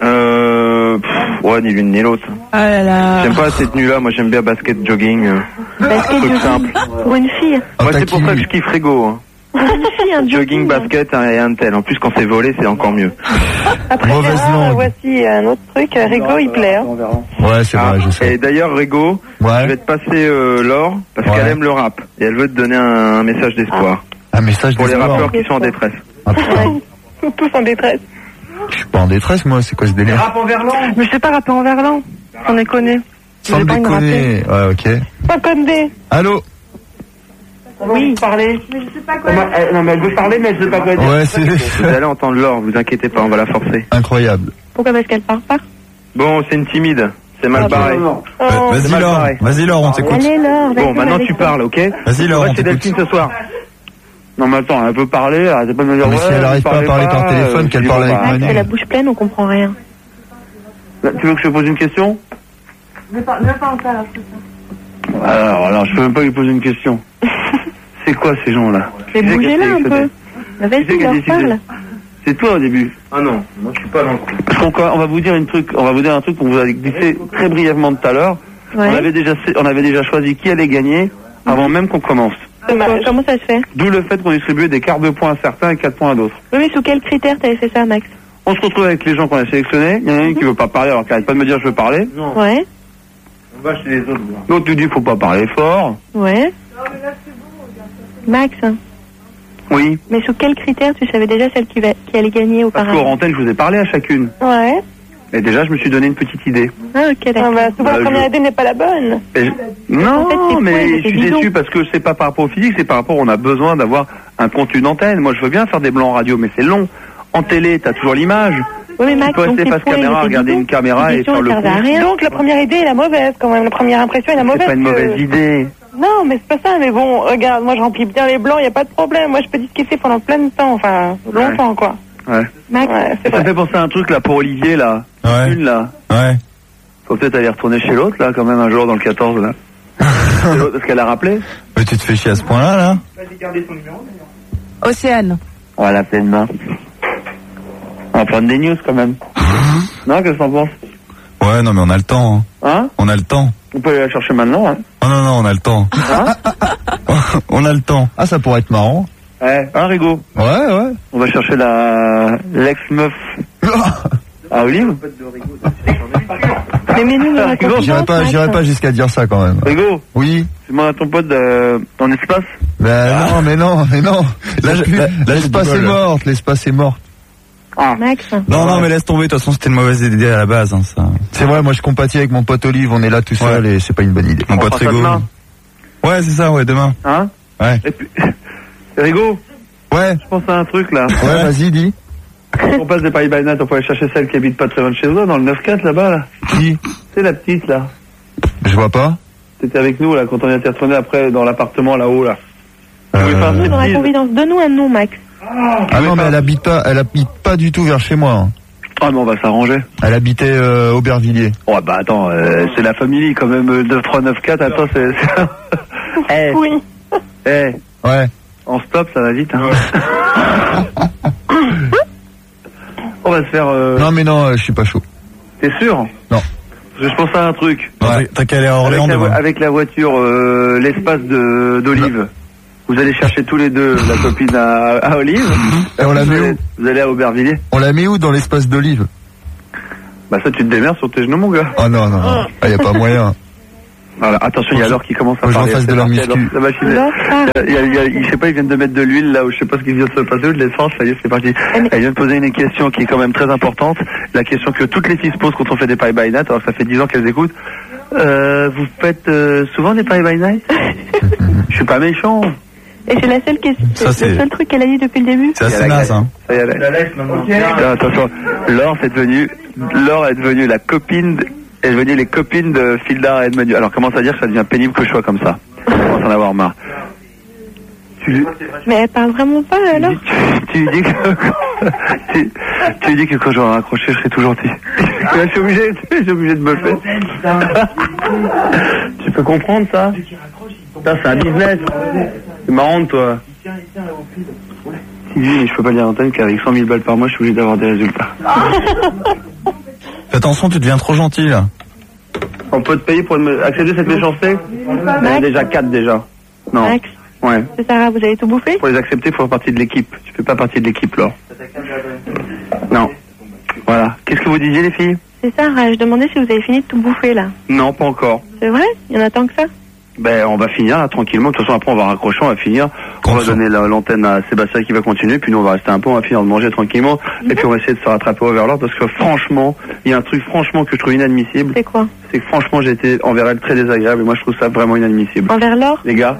Ouais, ni l'une ni l'autre. Ah là là. J'aime pas ces tenues-là, moi j'aime bien basket jogging. Basket truc jogging simple. pour une fille. Moi c'est pour ça que je kiffe Rego. Hein. Pour une fille, un Jogging, basket et un tel. En plus quand c'est volé, c'est encore mieux. Après, voici un autre truc. Rego, il plaît. Hein. Ouais, c'est vrai, je sais. Et d'ailleurs, Rego, je vais te passer Laure, parce qu'elle aime le rap. Et elle veut te donner un message d'espoir. Un message pour d'espoir. les rappeurs qui sont en détresse. Ah, putain. Tous en détresse. Je suis pas en détresse, moi, c'est quoi ce délire? Rap en verlan. Mais je sais pas rapper en verlan. Sans déconner. Sans déconner. Ouais, ok. Pas condé. Allô? Oui. Parler. Mais je sais pas quoi. Non, mais elle veut parler, mais elle sait pas quoi dire. Ouais, c'est... Vous allez entendre Laure, vous inquiétez pas, on va la forcer. Incroyable. Pourquoi? Parce qu'elle parle pas? Bon, c'est une timide. C'est mal barré. Vas-y Laure, vas-y Laure, on t'écoute. Allez, Laure. Bon, maintenant tu parles, ok? Vas-y Laure, on chez t'écoute. Delphine ce soir. Non, mais attends, elle peut parler, arrêtez pas de me dire... Mais si elle arrive pas à parler par téléphone, qu'elle parle avec Max, Manu. elle a la bouche pleine, on comprend rien. Tu veux que je te pose une question? Ne pas en faire, Alors, je peux même pas lui poser une question. C'est quoi ces gens-là? Mais bougez-la un peu. Vas-y, leur parle. C'est toi au début. Ah non, moi je suis pas dans le coup. Parce qu'on va vous dire un truc qu'on vous a glissé très brièvement tout à l'heure. Ouais. On avait déjà choisi qui allait gagner avant même qu'on commence. Comment ça se fait? D'où le fait qu'on distribuait des quarts de points à certains et 4 points à d'autres. Oui, mais sous quels critères t'avais fait ça, Max? On se retrouve avec les gens qu'on a sélectionnés. Il y en a une qui veut pas parler alors qu'elle arrête pas de me dire je veux parler. Non. Ouais. On va chez les autres. L'autre tu dis faut pas parler fort. Ouais. Max. Oui. Mais sous quels critères tu savais déjà celle qui allait gagner Parce auparavant? qu'au antenne je vous ai parlé à chacune. Ouais. Et déjà je me suis donné une petite idée. Ah, ok, d'accord. souvent la première idée n'est pas la bonne. Non, En fait, c'est mais faux, je suis c'est bidon. déçu parce que c'est pas par rapport au physique, c'est par rapport on a besoin d'avoir un contenu d'antenne. Moi je veux bien faire des blancs en radio, mais c'est long. En télé, t'as toujours l'image. Oui, mais Max, Tu peux donc rester tes face points, caméra, ils étaient regarder bidons. une caméra Les et questions, faire le elles servaient à coup. rien. Donc la première idée est la mauvaise quand même. La première impression est la mauvaise. C'est pas une mauvaise que- idée. Non, mais c'est pas ça. Mais bon, regarde, moi je remplis bien les blancs, y a pas de problème. Moi je peux disquer pendant plein de temps, enfin longtemps quoi. Ouais. Max, Ouais, c'est Ça vrai. fait penser à un truc là pour Olivier là. Ouais. Une là. Ouais. Faut peut-être aller retourner chez l'autre là quand même un jour dans le 14 là. C'est l'autre, parce qu'elle a rappelé. Mais tu te fais chier à ce point-là, là? Océane. On va l'appeler demain. On va prendre des news quand même. Non, qu'est-ce que t'en penses? Ouais, non, mais on a le temps. Hein? On a le temps. On peut aller la chercher maintenant, hein? Non, on a le temps. Hein? On a le temps. Ah, ça pourrait être marrant. Ouais, hein, Rigo? Ouais. On va chercher l'ex-meuf à Olive. mais nous, on a Rigo, J'irai pas jusqu'à dire ça quand même. Rigo, Oui. tu demandes à ton pote en espace? Ben non, mais non. L'espace est morte, l'espace est morte. Ah. Max. Non, mais laisse tomber. De toute façon, c'était une mauvaise idée à la base, hein, ça. C'est vrai, moi je compatis avec mon pote Olive, on est là tout seul et c'est pas une bonne idée. Mon On pote fera ça Rigo. demain. Ouais, c'est ça, ouais, demain. Hein? Ouais. Et puis, Rigo, Ouais, je pense à un truc là. ouais, vas-y, dis. On passe des Paris by Night, on peut aller chercher celle qui habite pas très loin de chez toi, dans le 9-4 là-bas là. Qui? C'est la petite là. Je vois pas. T'étais avec nous là quand on était retourné après dans l'appartement là-haut là. Vous voulez faire une Nous, dans la petite bise? confidence, donne-nous un nom, Max. Ah non, mais elle habite pas du tout vers chez moi. Hein. Ah mais on va s'arranger. Elle habitait Aubervilliers. Oh bah attends, c'est la famille quand même, 9-3-9-4, attends c'est... Eh, Oui. eh, Ouais. en stop ça va vite hein. On va se faire... Non mais non, je suis pas chaud. T'es sûr? Non. Parce que je pense à un truc. Ouais. T'as qu'à aller à Orléans demain. Avec la voiture, l'espace d'Olive. Vous allez chercher tous les deux la copine à Olive. Et on la met où? Vous allez à Aubervilliers. On la met où dans l'espace d'Olive? Bah ça, tu te démerdes sur tes genoux, mon gars. Oh non, y a pas moyen. Voilà, attention, il y a l'or qui commence à parler. Je fasse de la muscu. La machine, je sais pas, ils viennent de mettre de l'huile là, ou je sais pas ce qui vient de se passer, ou de l'essence, ça y est, c'est parti. Elle vient de poser une question qui est quand même très importante, la question que toutes les filles se posent quand on fait des paris by night, alors que ça fait 10 ans qu'elles écoutent. Vous faites souvent des paris by night? Je suis pas méchant. Et c'est la seule question, c'est le seul truc qu'elle a dit depuis le début. C'est assez naze, hein. Ça y est, la laisse maintenant. Attention, Laure est devenue la copine, est devenue les copines de Fildar et Edmond. Alors comment ça dire que ça devient pénible que je sois comme ça? On commence à en avoir marre. Mais elle parle vraiment pas alors? Tu dis que quand j'aurai raccroché, je serai tout gentil. Je suis obligé de me faire. Tu peux comprendre ça? Putain, c'est un business. C'est marrant de toi. Oui, je peux pas le dire à l'antenne qu'avec 100 000 balles par mois, je suis obligé d'avoir des résultats. Fais attention, tu deviens trop gentil là. On peut te payer pour accepter cette méchanceté? Il y en a déjà 4 déjà. Non. Max. Ouais. C'est Sarah, vous avez tout bouffé? Pour les accepter, il faut faire partie de l'équipe. Tu fais pas partie de l'équipe, Laure. Non. Voilà. Qu'est-ce que vous disiez, les filles? C'est Sarah, je demandais si vous avez fini de tout bouffer là. Non, pas encore. C'est vrai? Il y en a tant que ça? Ben, on va finir là, tranquillement. De toute façon, après, on va raccrocher, on va finir. On va donner l'antenne à Sébastien qui va continuer. Puis nous, on va rester un peu, on va finir de manger tranquillement. Et puis, on va essayer de se rattraper vers l'or parce que franchement, il y a un truc franchement que je trouve inadmissible. C'est quoi? C'est que franchement, j'ai été envers elle très désagréable et moi, je trouve ça vraiment inadmissible. Envers l'or? Les gars?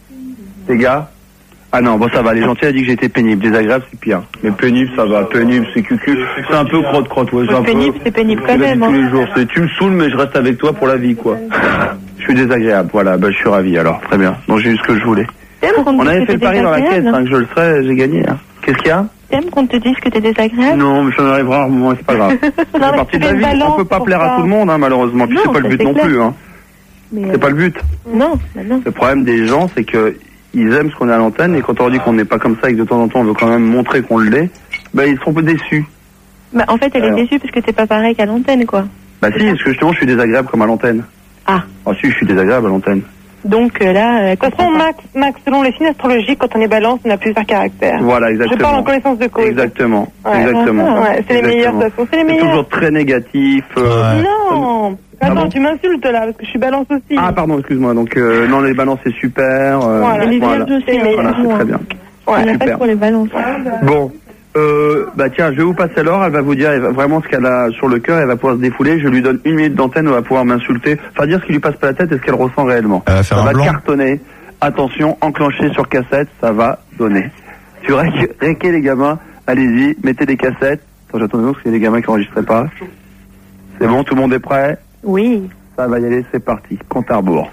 Ah non, bon, ça va. Les gentils a dit que j'étais pénible. Désagréable, c'est pire. Mais pénible, ça va. Pénible, c'est cucu. C'est un peu crotte-crotte, ouais. Pénible, c'est pénible quand même. Tous les jours. Tu me saoules, mais je reste avec toi pour la vie, quoi. Je suis désagréable. Voilà, bah, je suis ravi, alors. Très bien. Donc, j'ai eu ce que je voulais. On avait fait le pari dans la caisse, hein, que je le serais, j'ai gagné, hein. Qu'est-ce qu'il y a? T'aimes qu'on te dise que t'es désagréable? Non, mais ça m'arrive rarement, c'est pas grave. C'est partie de la vie. On peut pas plaire à tout le monde, hein, malheureusement. Puis c'est pas le but non plus, hein. C'est pas le but. Non, non. Le problème des gens, c'est que ils aiment ce qu'on est à l'antenne, et quand on leur dit qu'on n'est pas comme ça et que de temps en temps on veut quand même montrer qu'on l'est, bah ils seront un peu déçus. Bah en fait elle est déçue parce que t'es pas pareil qu'à l'antenne, quoi. Bah si, parce que justement je suis désagréable comme à l'antenne. Ah. Ah si, je suis désagréable à l'antenne. Donc là... De toute façon, Max, selon les signes astrologiques, quand on est balance, on a plusieurs caractères. Voilà, exactement. Je parle en connaissance de cause. Exactement, ouais. Exactement. Ouais, c'est les meilleurs, de toute façon, c'est les meilleurs. Toujours très négatif. Non. Attends, tu m'insultes là, parce que je suis balance aussi. Ah pardon, excuse-moi. Donc non, les balances c'est super. Voilà, les vierges aussi, voilà, c'est très bien. Ouais, super. Pas pour les balances. Bon. Bah tiens, je vais vous passer Laure, elle va vous dire vraiment ce qu'elle a sur le cœur, elle va pouvoir se défouler, je lui donne 1 minute d'antenne, elle va pouvoir m'insulter, enfin dire ce qui lui passe par la tête et ce qu'elle ressent réellement. Ça va cartonner, attention, enclenché sur cassette, ça va donner. Tu réquez les gamins, allez-y, mettez des cassettes. Attends, j'attends parce qu'il y a des gamins qui n'enregistraient pas. C'est bon, tout le monde est prêt? Oui. Ça va y aller, c'est parti, compte à rebours.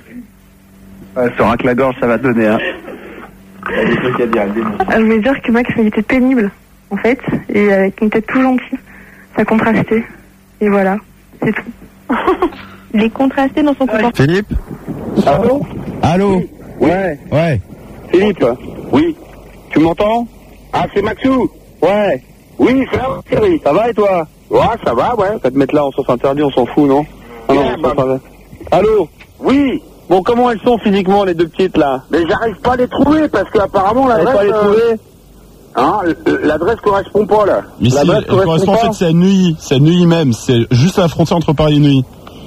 Elle se racle la gorge, ça va donner, hein. Il y a des trucs à dire, je voulais dire que Max il était pénible. En fait, et avec une tête tout gentille, ça contrastait. Et voilà, c'est tout. Il est contrasté dans son comportement. Philippe? Allô? Allô? Ouais. Ouais. Philippe? Oui. Tu m'entends? Ah, c'est Maxou? Ouais. Oui, ça va, Thierry. Ça va et toi? Ouais, ça va, ouais. Ça va te mettre là en sens interdit, on s'en fout, non? Ah non, Allô? Oui. Bon, comment elles sont physiquement, les deux petites, là? Mais j'arrive pas à les trouver, parce qu'apparemment, l'adresse... Pas les trouver? Hein, l'adresse correspond pas, là. Mais l'adresse correspond, en fait, c'est à Neuilly. C'est à Neuilly même. C'est juste à la frontière entre Paris et Neuilly.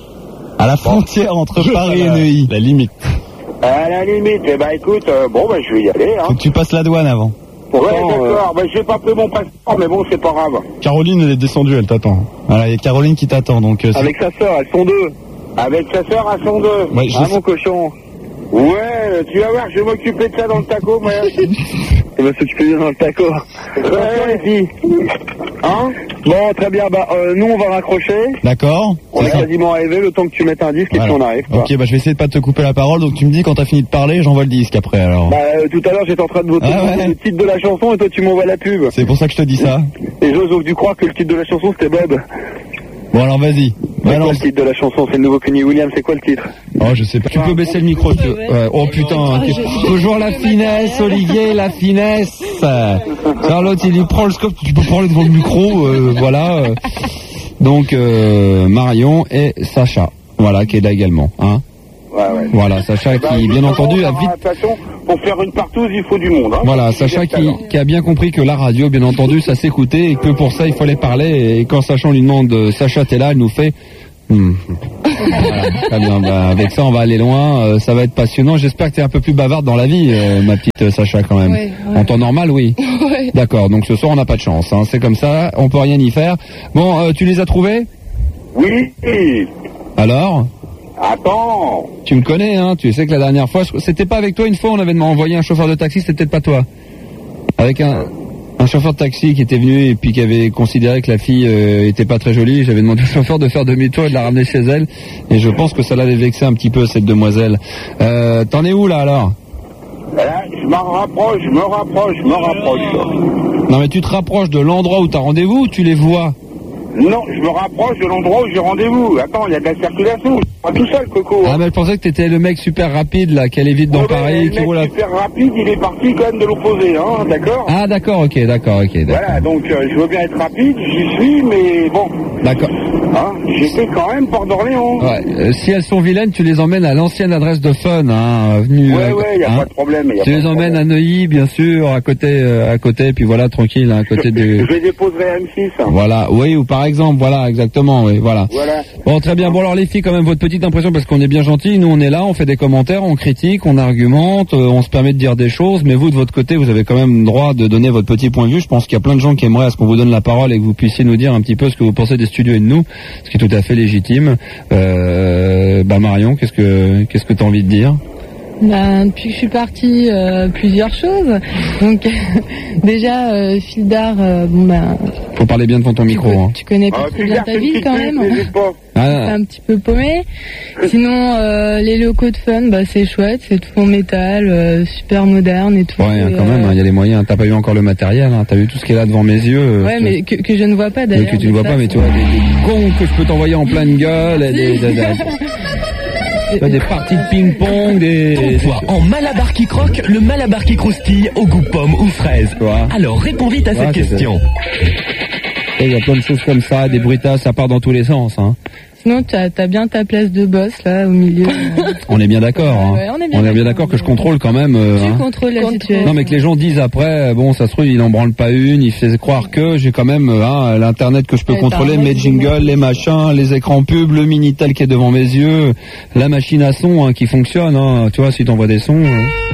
À la frontière entre Paris et Neuilly. La limite. À la limite. Eh ben, écoute, bon, ben, je vais y aller, hein. Faut que tu passes la douane avant. Ouais, d'accord. Ben, j'ai pas pris mon passeport, mais bon, c'est pas grave. Caroline, elle est descendue, elle t'attend. Voilà, il y a Caroline qui t'attend, donc... Avec sa sœur, elles sont deux. Avec sa sœur, elles sont deux. Ouais, mon cochon. Ouais, tu vas voir, je vais m'occuper de ça dans le taco, mais... Il va s'occuper dans le taco. Ouais, les filles. Hein? Bon, très bien, bah, nous, on va raccrocher. D'accord. On est quasiment arrivé, le temps que tu mettes un disque et puis on arrive, quoi. Ok, bah, je vais essayer de pas te couper la parole, donc tu me dis quand t'as fini de parler, j'envoie le disque après, alors. Bah, tout à l'heure, j'étais en train de voter le titre de la chanson et toi, tu m'envoies la pub. C'est pour ça que je te dis ça. Et j'ose donc dû croire que le titre de la chanson, c'était Bob. Bon, alors, vas-y. C'est quoi le titre de la chanson? C'est le nouveau Kenny Williams, c'est quoi le titre? Oh, je sais pas. Tu peux baisser le micro. Oh putain, toujours la finesse, Olivier, la finesse. Charlotte, il lui prend le scope, tu peux parler devant le micro, voilà. Donc, Marion et Sacha, voilà, qui est là également, hein. Ouais. Voilà, Sacha qui, bien entendu, a vite... Pour faire une partouze, il faut du monde. Hein. Voilà, Sacha qui a bien compris que la radio, bien entendu, ça s'écoutait et que pour ça, il fallait parler. Et quand Sacha lui demande, Sacha, t'es là, elle nous fait... Voilà, très bien, bah, avec ça, on va aller loin. Ça va être passionnant. J'espère que t'es un peu plus bavarde dans la vie, ma petite Sacha, quand même. Ouais. En temps normal, oui. Ouais. D'accord, donc ce soir, on n'a pas de chance. Hein. C'est comme ça, on peut rien y faire. Bon, tu les as trouvés? Oui. Alors? Attends. Tu me connais, hein. Tu sais que la dernière fois, c'était pas avec toi une fois, on avait envoyé un chauffeur de taxi, c'était peut-être pas toi. Avec un chauffeur de taxi qui était venu et puis qui avait considéré que la fille était pas très jolie. J'avais demandé au chauffeur de faire demi-tour et de la ramener chez elle. Et je pense que ça l'avait vexé un petit peu, cette demoiselle. T'en es où là alors? Là, je me rapproche. Non mais tu te rapproches de l'endroit où t'as rendez-vous ou tu les vois? Non, je me rapproche de l'endroit où j'ai rendez-vous. Attends, il y a de la circulation. Je suis pas tout seul, Coco. Ah mais je pensais que t'étais le mec super rapide là, qui allait vite dans Paris, qui roule. Le mec super rapide, il est parti quand même de l'opposé, hein, d'accord? Ah d'accord, ok. Voilà, donc je veux bien être rapide, j'y suis, mais bon. D'accord. Hein, j'étais quand même Port d'Orléans. Ouais, si elles sont vilaines, tu les emmènes à l'ancienne adresse de Fun, hein, avenue. Ouais, y a pas de problème. Tu les emmènes à Neuilly, bien sûr, à côté, puis voilà, tranquille, hein, à côté de. Je les déposerai à M6. Voilà, oui, ou par exemple, voilà, exactement, oui, voilà. Voilà. Bon, très bien. Bon, alors les filles, quand même, votre petite impression, parce qu'on est bien gentils. Nous, on est là, on fait des commentaires, on critique, on argumente, on se permet de dire des choses, mais vous, de votre côté, vous avez quand même le droit de donner votre petit point de vue. Je pense qu'il y a plein de gens qui aimeraient à ce qu'on vous donne la parole et que vous puissiez nous dire un petit peu ce que vous pensez des studios et de nous, ce qui est tout à fait légitime. Marion, qu'est-ce que t'as envie de dire? Depuis que je suis partie, plusieurs choses. Donc, déjà, fil d'art, faut parler bien devant ton micro. Tu connais pas très bien ta ville quand même. C'est un petit peu paumé. Sinon, les locaux de Fun, c'est chouette, c'est tout en métal, super moderne et tout. Ouais, quand même, il y a les moyens. T'as pas eu encore le matériel, hein. T'as vu tout ce qui est là devant mes yeux. Ouais, mais que je ne vois pas d'ailleurs. Que tu ne vois pas, mais tu vois des cons que je peux t'envoyer en pleine gueule et des parties de ping-pong, T'envoies en malabar qui croque, le malabar qui croustille au goût pomme ou fraise. Alors réponds vite à cette question. Il y a plein de choses comme ça, des bruitages, ça part dans tous les sens, hein. Sinon, t'as bien ta place de boss, là, au milieu. On est bien d'accord, hein. Ouais, on est bien d'accord que je contrôle quand même. Tu contrôles la situation. Non, mais que les gens disent après, bon, ça se trouve, il en branle pas une, il fait croire que j'ai quand même l'internet que je peux contrôler, mes jingles, les machins, les écrans pubs, le Minitel qui est devant mes yeux, la machine à son, hein, qui fonctionne, hein. Tu vois, si t'envoies des sons.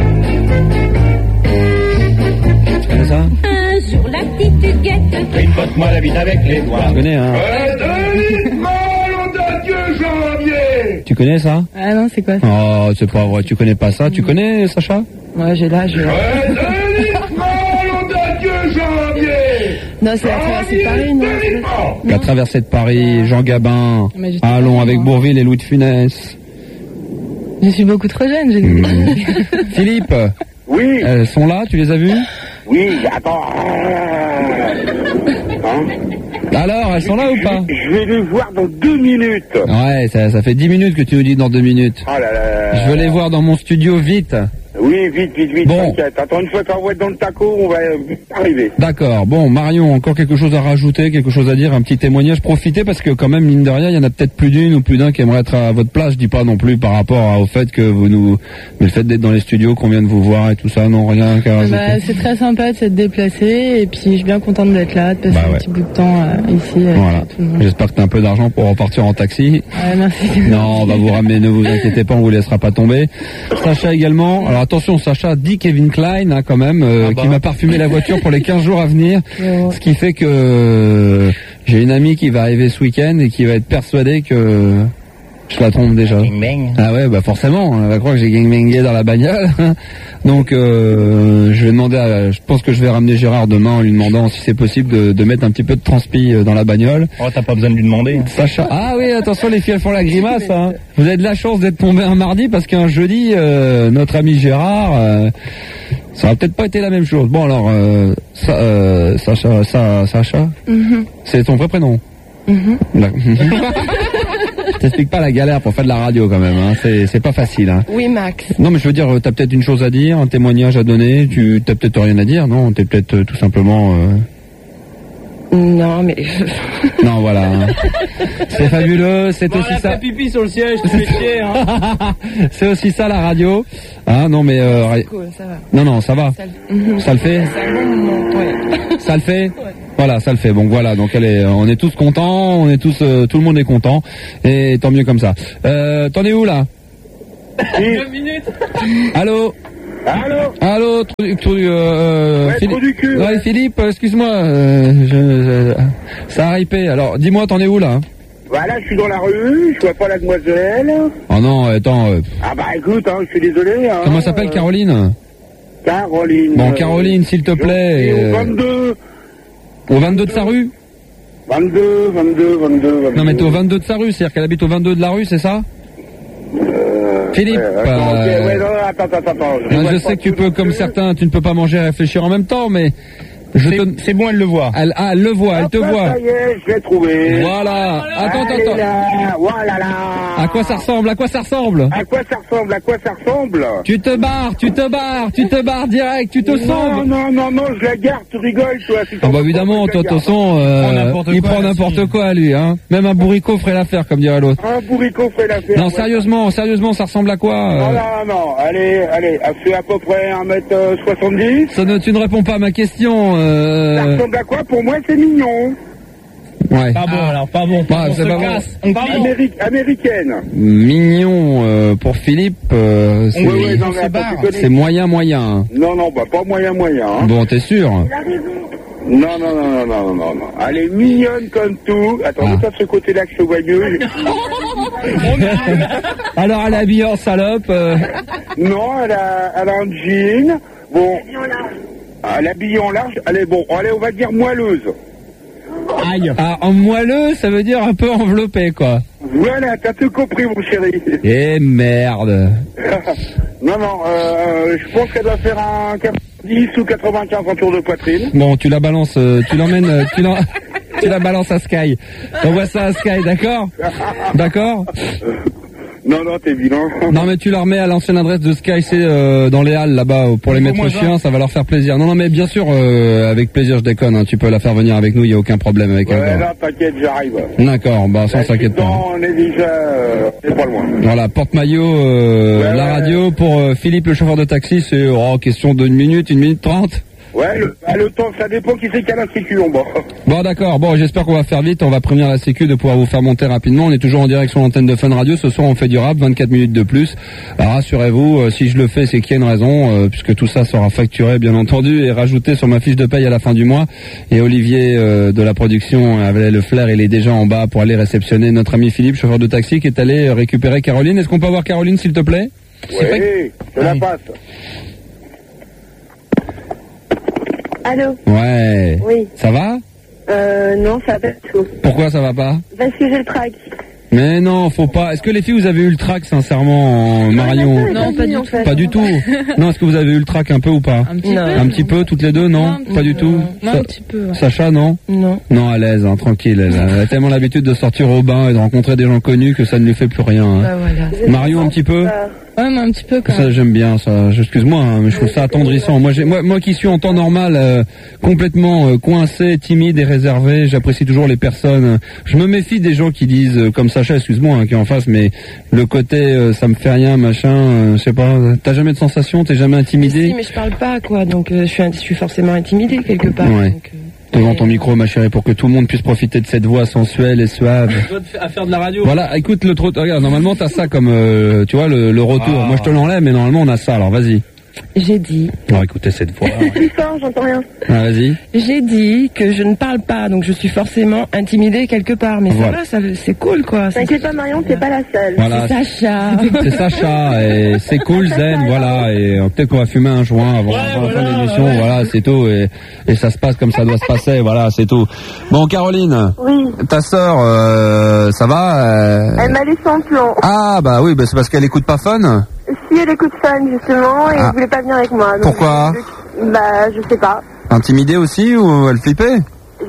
Tu connais ça? Sur la petite guette. Tripote-moi la bite avec les doigts. Tu connais, hein? Tu connais ça? Ah non, c'est quoi ça? Oh, c'est pas vrai, tu connais pas ça? Tu connais, Sacha? Ouais, j'ai l'âge. Non, c'est la traversée de Paris, non? La traversée de Paris, Jean Gabin, Allons avec Bourvil et Louis de Funès. Je suis beaucoup trop jeune, j'ai dit. Philippe? Oui. Elles sont là, tu les as vues? Oui, attends. Alors, elles sont là ou pas? Je vais les voir dans 2 minutes. Ouais, ça fait 10 minutes que tu nous dis dans 2 minutes. Oh là là. Je veux les voir dans mon studio vite. Oui, vite. Bon. T'inquiète. Attends, une fois qu'on va être dans le taco, on va arriver. D'accord. Bon, Marion, encore quelque chose à rajouter, quelque chose à dire, un petit témoignage. Profitez parce que quand même, mine de rien, il y en a peut-être plus d'une ou plus d'un qui aimerait être à votre place. Je dis pas non plus par rapport au fait que vous nous... Mais le fait d'être dans les studios, qu'on vient de vous voir et tout ça, non, rien qu'à rajouter. C'est très sympa de s'être déplacé et puis je suis bien contente d'être là, de passer un petit bout de temps ici. Voilà. J'espère que t'as un peu d'argent pour repartir en taxi. Merci. Non, on va vous ramener, ne vous inquiétez pas, on vous laissera pas tomber. Sacha également. Alors attention, Sacha dit Kevin Klein, hein, quand même, qui m'a parfumé la voiture pour les 15 jours à venir. Ce qui fait que j'ai une amie qui va arriver ce week-end et qui va être persuadée que je la trompe déjà. Ah ouais, bah forcément, elle va croire que j'ai gangbangé dans la bagnole. Donc je vais demander je pense que je vais ramener Gérard demain en lui demandant si c'est possible de mettre un petit peu de transpi dans la bagnole. Oh, t'as pas besoin de lui demander. Sacha. Ah oui, attention, les filles elles font la grimace, hein. Vous avez de la chance d'être tombé un mardi parce qu'un jeudi, notre ami Gérard, ça aurait peut-être pas été la même chose. Bon alors, Sacha, Mm-hmm. c'est ton vrai prénom? Mm-hmm. T'expliques pas la galère pour faire de la radio quand même, hein. C'est pas facile, hein. Oui, Max. Non, mais je veux dire, t'as peut-être une chose à dire, un témoignage à donner, t'as peut-être rien à dire, non? T'es peut-être tout simplement... Non, mais... Non, voilà. Hein. C'est fabuleux, c'est aussi ça... fait pipi sur le siège, tu fais chier, hein. C'est aussi ça la radio. Ah non, mais... C'est cool, ça va. Non, ça va. Ça le fait? C'est un bon moment, ouais. Ça le fait? Ouais. Voilà, ça le fait. Donc voilà, donc on est tous contents, on est tous, tout le monde est content, et tant mieux comme ça. T'en es où là? 2 minutes. Allô? Allô, Philippe. Du cul, ouais, Philippe, excuse-moi, ça a ripé. Alors, dis-moi, t'en es où là? Voilà, je suis dans la rue, je vois pas la demoiselle. Oh non, attends. Ah bah écoute, hein, je suis désolé. Hein, comment s'appelle Caroline? Caroline. Bon, Caroline, s'il te plaît. Au 22. Au 22 de sa rue? 22. Non, mais t'es au 22 de sa rue, c'est-à-dire qu'elle habite au 22 de la rue, c'est ça? Philippe, attends. Je sais que tu peux, comme certains, tu ne peux pas manger et réfléchir en même temps, mais c'est bon, elle le voit. Elle le voit, elle te voit. Ça y est, je l'ai trouvé. Voilà. Attends. Voilà. À quoi ça ressemble? À quoi ça ressemble? Tu te barres direct, tu te sens. Non, je la garde, tu rigoles, toi. Ah bah évidemment, toi, de toute façon, il prend n'importe quoi, lui, hein. Même un bourricot ferait l'affaire, comme dirait l'autre. Un bourricot ferait l'affaire. Non, sérieusement, ça ressemble à quoi? Non, allez, elle fait à peu près 1m70. Tu ne réponds pas à ma question. Ça ressemble à quoi? Pour moi, c'est mignon. Ouais. Pas bon. Bah, c'est pas casse. Bon. Américaine. Mignon pour Philippe. C'est moyen. Non, bah pas moyen. Hein. Bon, t'es sûr? Non. Elle est mignonne comme tout. Attends, mets-toi de ce côté-là que je te vois mieux. Alors, elle est habillée en salope. Non, elle a un jean. Bon. Elle est habillée en large. Allez, on va dire moelleuse. Aïe. Ah, en moelleux, ça veut dire un peu enveloppé, quoi. Voilà, t'as tout compris, mon chéri. Eh merde. Non, je pense qu'elle doit faire un 90 ou 95 en tour de poitrine. Bon, tu la balances, tu l'emmènes, tu la balances à Sky. T'envoies ça à Sky, d'accord? D'accord? Non, t'es vilain. Non, mais tu la remets à l'ancienne adresse de Sky, c'est dans les halles là-bas pour les maîtres chiens, ça va leur faire plaisir. Non, mais bien sûr, avec plaisir, je déconne. Hein, tu peux la faire venir avec nous, il y a aucun problème avec elle. Ouais, là, t'inquiète, j'arrive. D'accord, bah sans s'inquiète pas. On est déjà, c'est pas loin. Voilà, porte-maillot, la radio pour Philippe, le chauffeur de taxi, c'est question d'1 minute 30. Ouais, le temps, ça dépend qui c'est qui a la sécu en bas. Bon, d'accord. Bon, j'espère qu'on va faire vite. On va prévenir la sécu de pouvoir vous faire monter rapidement. On est toujours en direct sur l'antenne de Fun Radio. Ce soir, on fait du rap, 24 minutes de plus. Alors, rassurez-vous, si je le fais, c'est qu'il y a une raison, puisque tout ça sera facturé, bien entendu, et rajouté sur ma fiche de paye à la fin du mois. Et Olivier de la production avait le flair, il est déjà en bas pour aller réceptionner notre ami Philippe, chauffeur de taxi, qui est allé récupérer Caroline. Est-ce qu'on peut avoir Caroline, s'il te plaît? Oui, je la passe. Allô? Ouais. Oui. Ça va? Non, ça va pas du tout. Pourquoi ça va pas? Parce que j'ai le trac. Mais non, faut pas. Est-ce que les filles, vous avez eu le trac, sincèrement, Marion? Non, pas du tout. Pas du tout. Non, est-ce que vous avez eu le trac un peu ou pas? Un petit peu, toutes les deux, non? Pas du tout. Non, un petit peu. Ouais. Sacha, non? Non. Non, à l'aise, hein, tranquille. Elle a tellement l'habitude de sortir au bain et de rencontrer des gens connus que ça ne lui fait plus rien. Hein. Bah, voilà. Marion, un petit peu? Ouais, mais un petit peu quand même. Ça, j'aime bien, ça. Excuse-moi, hein, mais je trouve ça attendrissant. Moi qui suis en temps normal complètement coincé, timide et réservé, j'apprécie toujours les personnes. Je me méfie des gens qui disent, comme Sacha, excuse-moi, hein, qui est en face, mais le côté ça me fait rien, machin, je sais pas. T'as jamais de sensation, t'es jamais intimidé? Si, mais je parle pas, quoi. Donc je suis forcément intimidée quelque part. Ouais. Donc, devant ton micro, ma chérie, pour que tout le monde puisse profiter de cette voix sensuelle et suave. À faire de la radio. Voilà, écoute le trottoir. Regarde, normalement t'as ça comme, tu vois, le retour. Moi je te l'enlève, mais normalement on a ça. Alors vas-y. J'ai dit. Alors écoutez cette voix. Plus fort, j'entends rien. Ah, vas-y. J'ai dit que je ne parle pas, donc je suis forcément intimidée quelque part. Mais voilà. Ça va, c'est cool, quoi. T'inquiète pas, Marion, t'es pas la seule. Voilà. C'est Sacha. C'est Sacha, et c'est cool, zen, voilà. Et peut-être qu'on va fumer un joint avant la fin de l'émission, voilà, c'est tout. Et ça se passe comme ça doit se passer, voilà, c'est tout. Bon, Caroline. Oui. Ta sœur, ça va Elle m'a laissé en plan. Ah, bah oui, c'est parce qu'elle écoute pas Fun. Si, elle écoute Fun, justement, et elle voulait pas venir avec moi. Donc pourquoi? je sais pas. Intimidée aussi, ou elle flippait?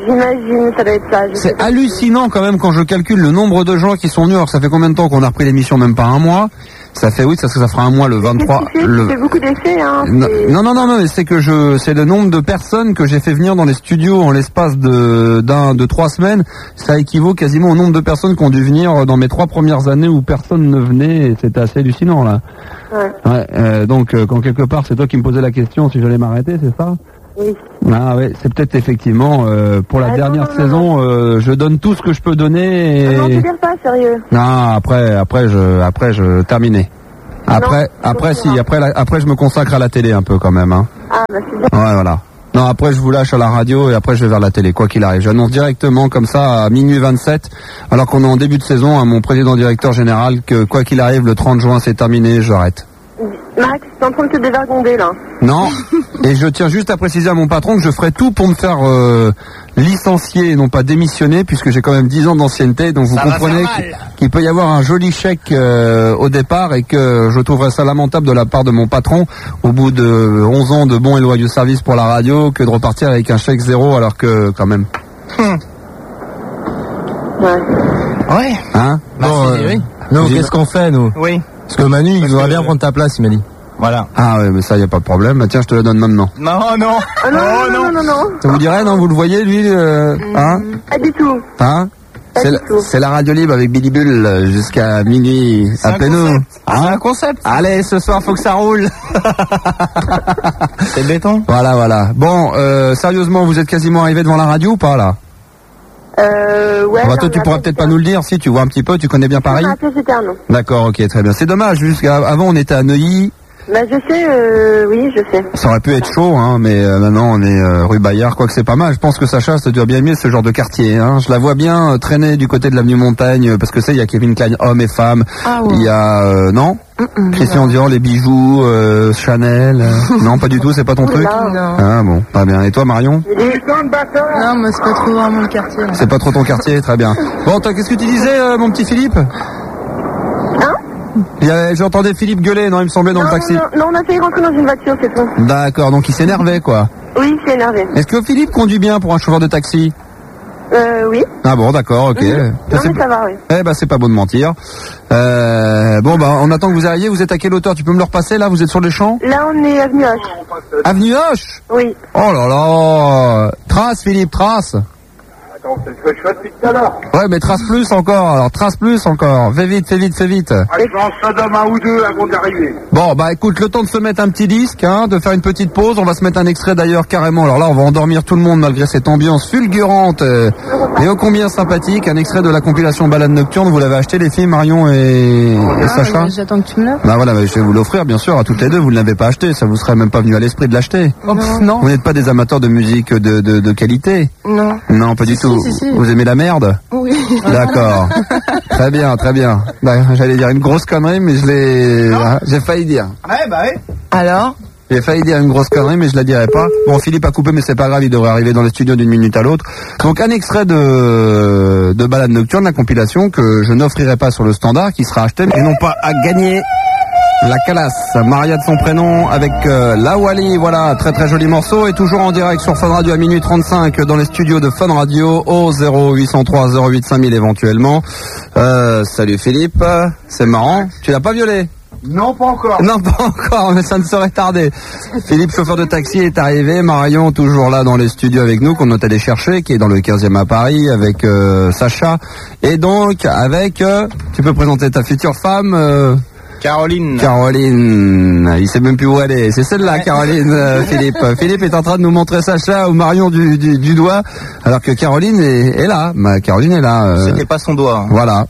J'imagine, ça doit être ça. C'est hallucinant quand même quand je calcule le nombre de gens qui sont venus. Alors ça fait combien de temps qu'on a repris l'émission? Même pas un mois. Ça fait, oui, ça fera un mois le 23. Tu fais beaucoup d'essais, hein. Non, mais c'est le nombre de personnes que j'ai fait venir dans les studios en l'espace de 3 semaines. Ça équivaut quasiment au nombre de personnes qui ont dû venir dans mes 3 premières années où personne ne venait, et c'était assez hallucinant, là. Ouais. Donc, quand quelque part, c'est toi qui me posais la question si j'allais m'arrêter, c'est ça? Oui. Ah ouais, c'est peut-être effectivement pour la dernière saison, je donne tout ce que je peux donner. Et... Non, tu dire pas, sérieux. Non, après je terminé. Après je me consacre à la télé un peu quand même. Hein. Ah bah c'est bien. Ouais, voilà. Non, après je vous lâche à la radio et après je vais vers la télé, quoi qu'il arrive. J'annonce directement comme ça à minuit 27, alors qu'on est en début de saison, à mon président directeur général que quoi qu'il arrive, le 30 juin c'est terminé, j'arrête. Max, t'es en train de te dévergonder là. Non, et je tiens juste à préciser à mon patron que je ferai tout pour me faire licencier et non pas démissionner, puisque j'ai quand même 10 ans d'ancienneté, donc vous comprenez qu'il peut y avoir un joli chèque au départ et que je trouverais ça lamentable de la part de mon patron, au bout de 11 ans de bons et loyaux services pour la radio, que de repartir avec un chèque zéro alors que quand même. Ouais. Hein? Nous, qu'est-ce qu'on fait, nous? Oui. Parce que Manu, il voudrait bien prendre ta place, il m'a dit. Voilà. Ah ouais, mais ça, y a pas de problème. Tiens, je te la donne maintenant. Non. Ah non. Ça vous dirait, non? Vous le voyez, lui, hein? Pas du tout. Hein? C'est la radio libre avec Billy Bull jusqu'à minuit. Appelez-nous. C'est un concept. Allez, ce soir, faut que ça roule. C'est béton. Voilà. Bon, sérieusement, vous êtes quasiment arrivé devant la radio ou pas, là? Ouais. Bah, toi, tu pourras peut-être pas nous le dire, si tu vois un petit peu, tu connais bien Paris. D'accord, ok, très bien. C'est dommage, jusqu'avant on était à Neuilly. Bah je sais, oui, je sais. Ça aurait pu être chaud, hein, mais maintenant on est rue Bayard, quoique c'est pas mal. Je pense que Sacha, ça doit bien aimer ce genre de quartier. Hein. Je la vois bien traîner du côté de l'avenue Montagne, parce que il y a Kevin Klein, hommes et femmes. Ah ouais. Il y a non Christian Dior, les bijoux, Chanel. Non, pas du tout, c'est pas ton truc. Non. Ah bon, pas bien. Et toi, Marion? Non, moi c'est pas trop vraiment le quartier. Là. C'est pas trop ton quartier, très bien. Bon, toi, qu'est-ce que tu disais, mon petit Philippe? J'entendais Philippe gueuler, non, il me semblait dans le taxi. Non, on a failli rentrer dans une voiture, c'est tout. D'accord, donc il s'énervait, quoi. Oui, il s'est énervé. Est-ce que Philippe conduit bien pour un chauffeur de taxi? Oui. Ah bon, d'accord, ok. Non, mais ça va, oui. Eh ben, c'est pas bon de mentir. On attend que vous arriviez. Vous êtes à quelle hauteur? Tu peux me le repasser, là? Vous êtes sur les champs? Là, on est avenue Hoche. Avenue Hoche? Oui. Oh là là. Trace, Philippe, trace. Attends, c'est ce que je fais depuis tout à l'heure. Ouais, mais trace plus encore, alors trace plus encore. Fais vite. J'en donne un ou deux avant d'arriver. Bon, bah écoute, le temps de se mettre un petit disque, hein, de faire une petite pause. On va se mettre un extrait d'ailleurs carrément. Alors là, on va endormir tout le monde malgré cette ambiance fulgurante et ô combien sympathique. Un extrait de la compilation Balade Nocturne. Vous l'avez acheté, les filles, Marion et Sacha? J'attends que tu me l'offres. Bah voilà, je vais vous l'offrir bien sûr à toutes les deux. Vous ne l'avez pas acheté, ça vous serait même pas venu à l'esprit de l'acheter. Non. Vous n'êtes pas des amateurs de musique de qualité? Non. Non, pas du tout. Si. Vous aimez la merde? Oui. D'accord. Très bien. Bah, j'allais dire une grosse connerie, mais j'ai failli dire. Ouais, bah ouais. Alors? J'ai failli dire une grosse connerie, mais je la dirai pas. Bon, Philippe a coupé, mais c'est pas grave, il devrait arriver dans les studios d'une minute à l'autre. Donc, un extrait de Balade Nocturne, la compilation que je n'offrirai pas sur le standard, qui sera acheté, mais non pas à gagner. La Calasse, Maria de son prénom, avec la Wally, voilà, très très joli morceau, et toujours en direct sur Fun Radio à minuit 35 dans les studios de Fun Radio au 0803 08 5000 éventuellement. Salut Philippe, c'est marrant, tu l'as pas violé? Non, pas encore. Non, pas encore, mais ça ne saurait tarder. Philippe, chauffeur de taxi, est arrivé. Marion, toujours là dans les studios avec nous, qu'on est allé chercher, qui est dans le 15e à Paris, avec Sacha. Et donc, avec... tu peux présenter ta future femme Caroline. Il sait même plus où elle est. C'est celle-là, Caroline, Philippe. Philippe est en train de nous montrer Sacha ou Marion du doigt, alors que Caroline est là. Caroline est là. C'était pas son doigt. Voilà.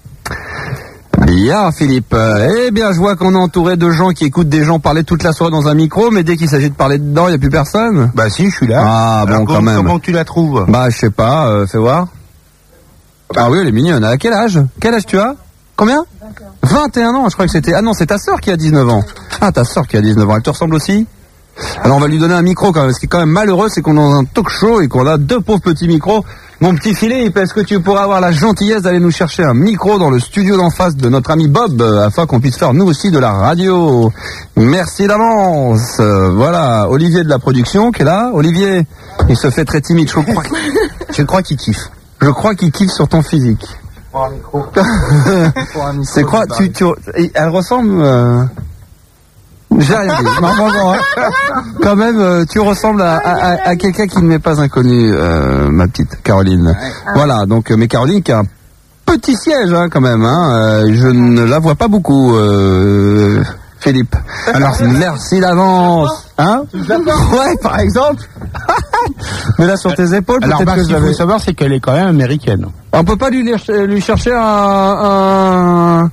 Bien, Philippe. Eh bien, je vois qu'on est entouré de gens qui écoutent des gens parler toute la soirée dans un micro, mais dès qu'il s'agit de parler dedans, il n'y a plus personne. Bah si, je suis là. Ah, bon, quand même. Comment tu la trouves? Bah, je sais pas, fais voir. Ah oui, elle est mignonne. À quel âge? Quel âge tu as? Combien? 21 ans, je crois que c'était... Ah non, c'est ta sœur qui a 19 ans. Ah, ta sœur qui a 19 ans. Elle te ressemble aussi? Alors, on va lui donner un micro quand même. Ce qui est quand même malheureux, c'est qu'on est dans un talk show et qu'on a deux pauvres petits micros. Mon petit Philippe, est-ce que tu pourrais avoir la gentillesse d'aller nous chercher un micro dans le studio d'en face de notre ami Bob, afin qu'on puisse faire nous aussi de la radio? Merci d'avance. Voilà, Olivier de la production qui est là. Olivier, il se fait très timide, je crois. Je crois qu'il kiffe. Je crois qu'il kiffe sur ton physique. Pour un micro. C'est quoi elle ressemble. J'ai rien dit. Non, bon, quand même, tu ressembles à quelqu'un qui ne m'est pas inconnu, ma petite Caroline. Voilà, donc, mais Caroline qui a un petit siège, quand même. Je ne la vois pas beaucoup, Philippe. Alors, merci d'avance. Ouais, par exemple. Mais là, sur tes épaules, alors, peut-être que ce qu'il faut savoir, c'est qu'elle est quand même américaine. On peut pas lui chercher un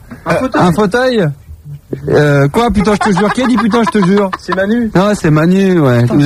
fauteuil. Quoi, putain, je te jure. Qui a dit putain, je te jure? C'est Manu. Non, c'est Manu, ouais.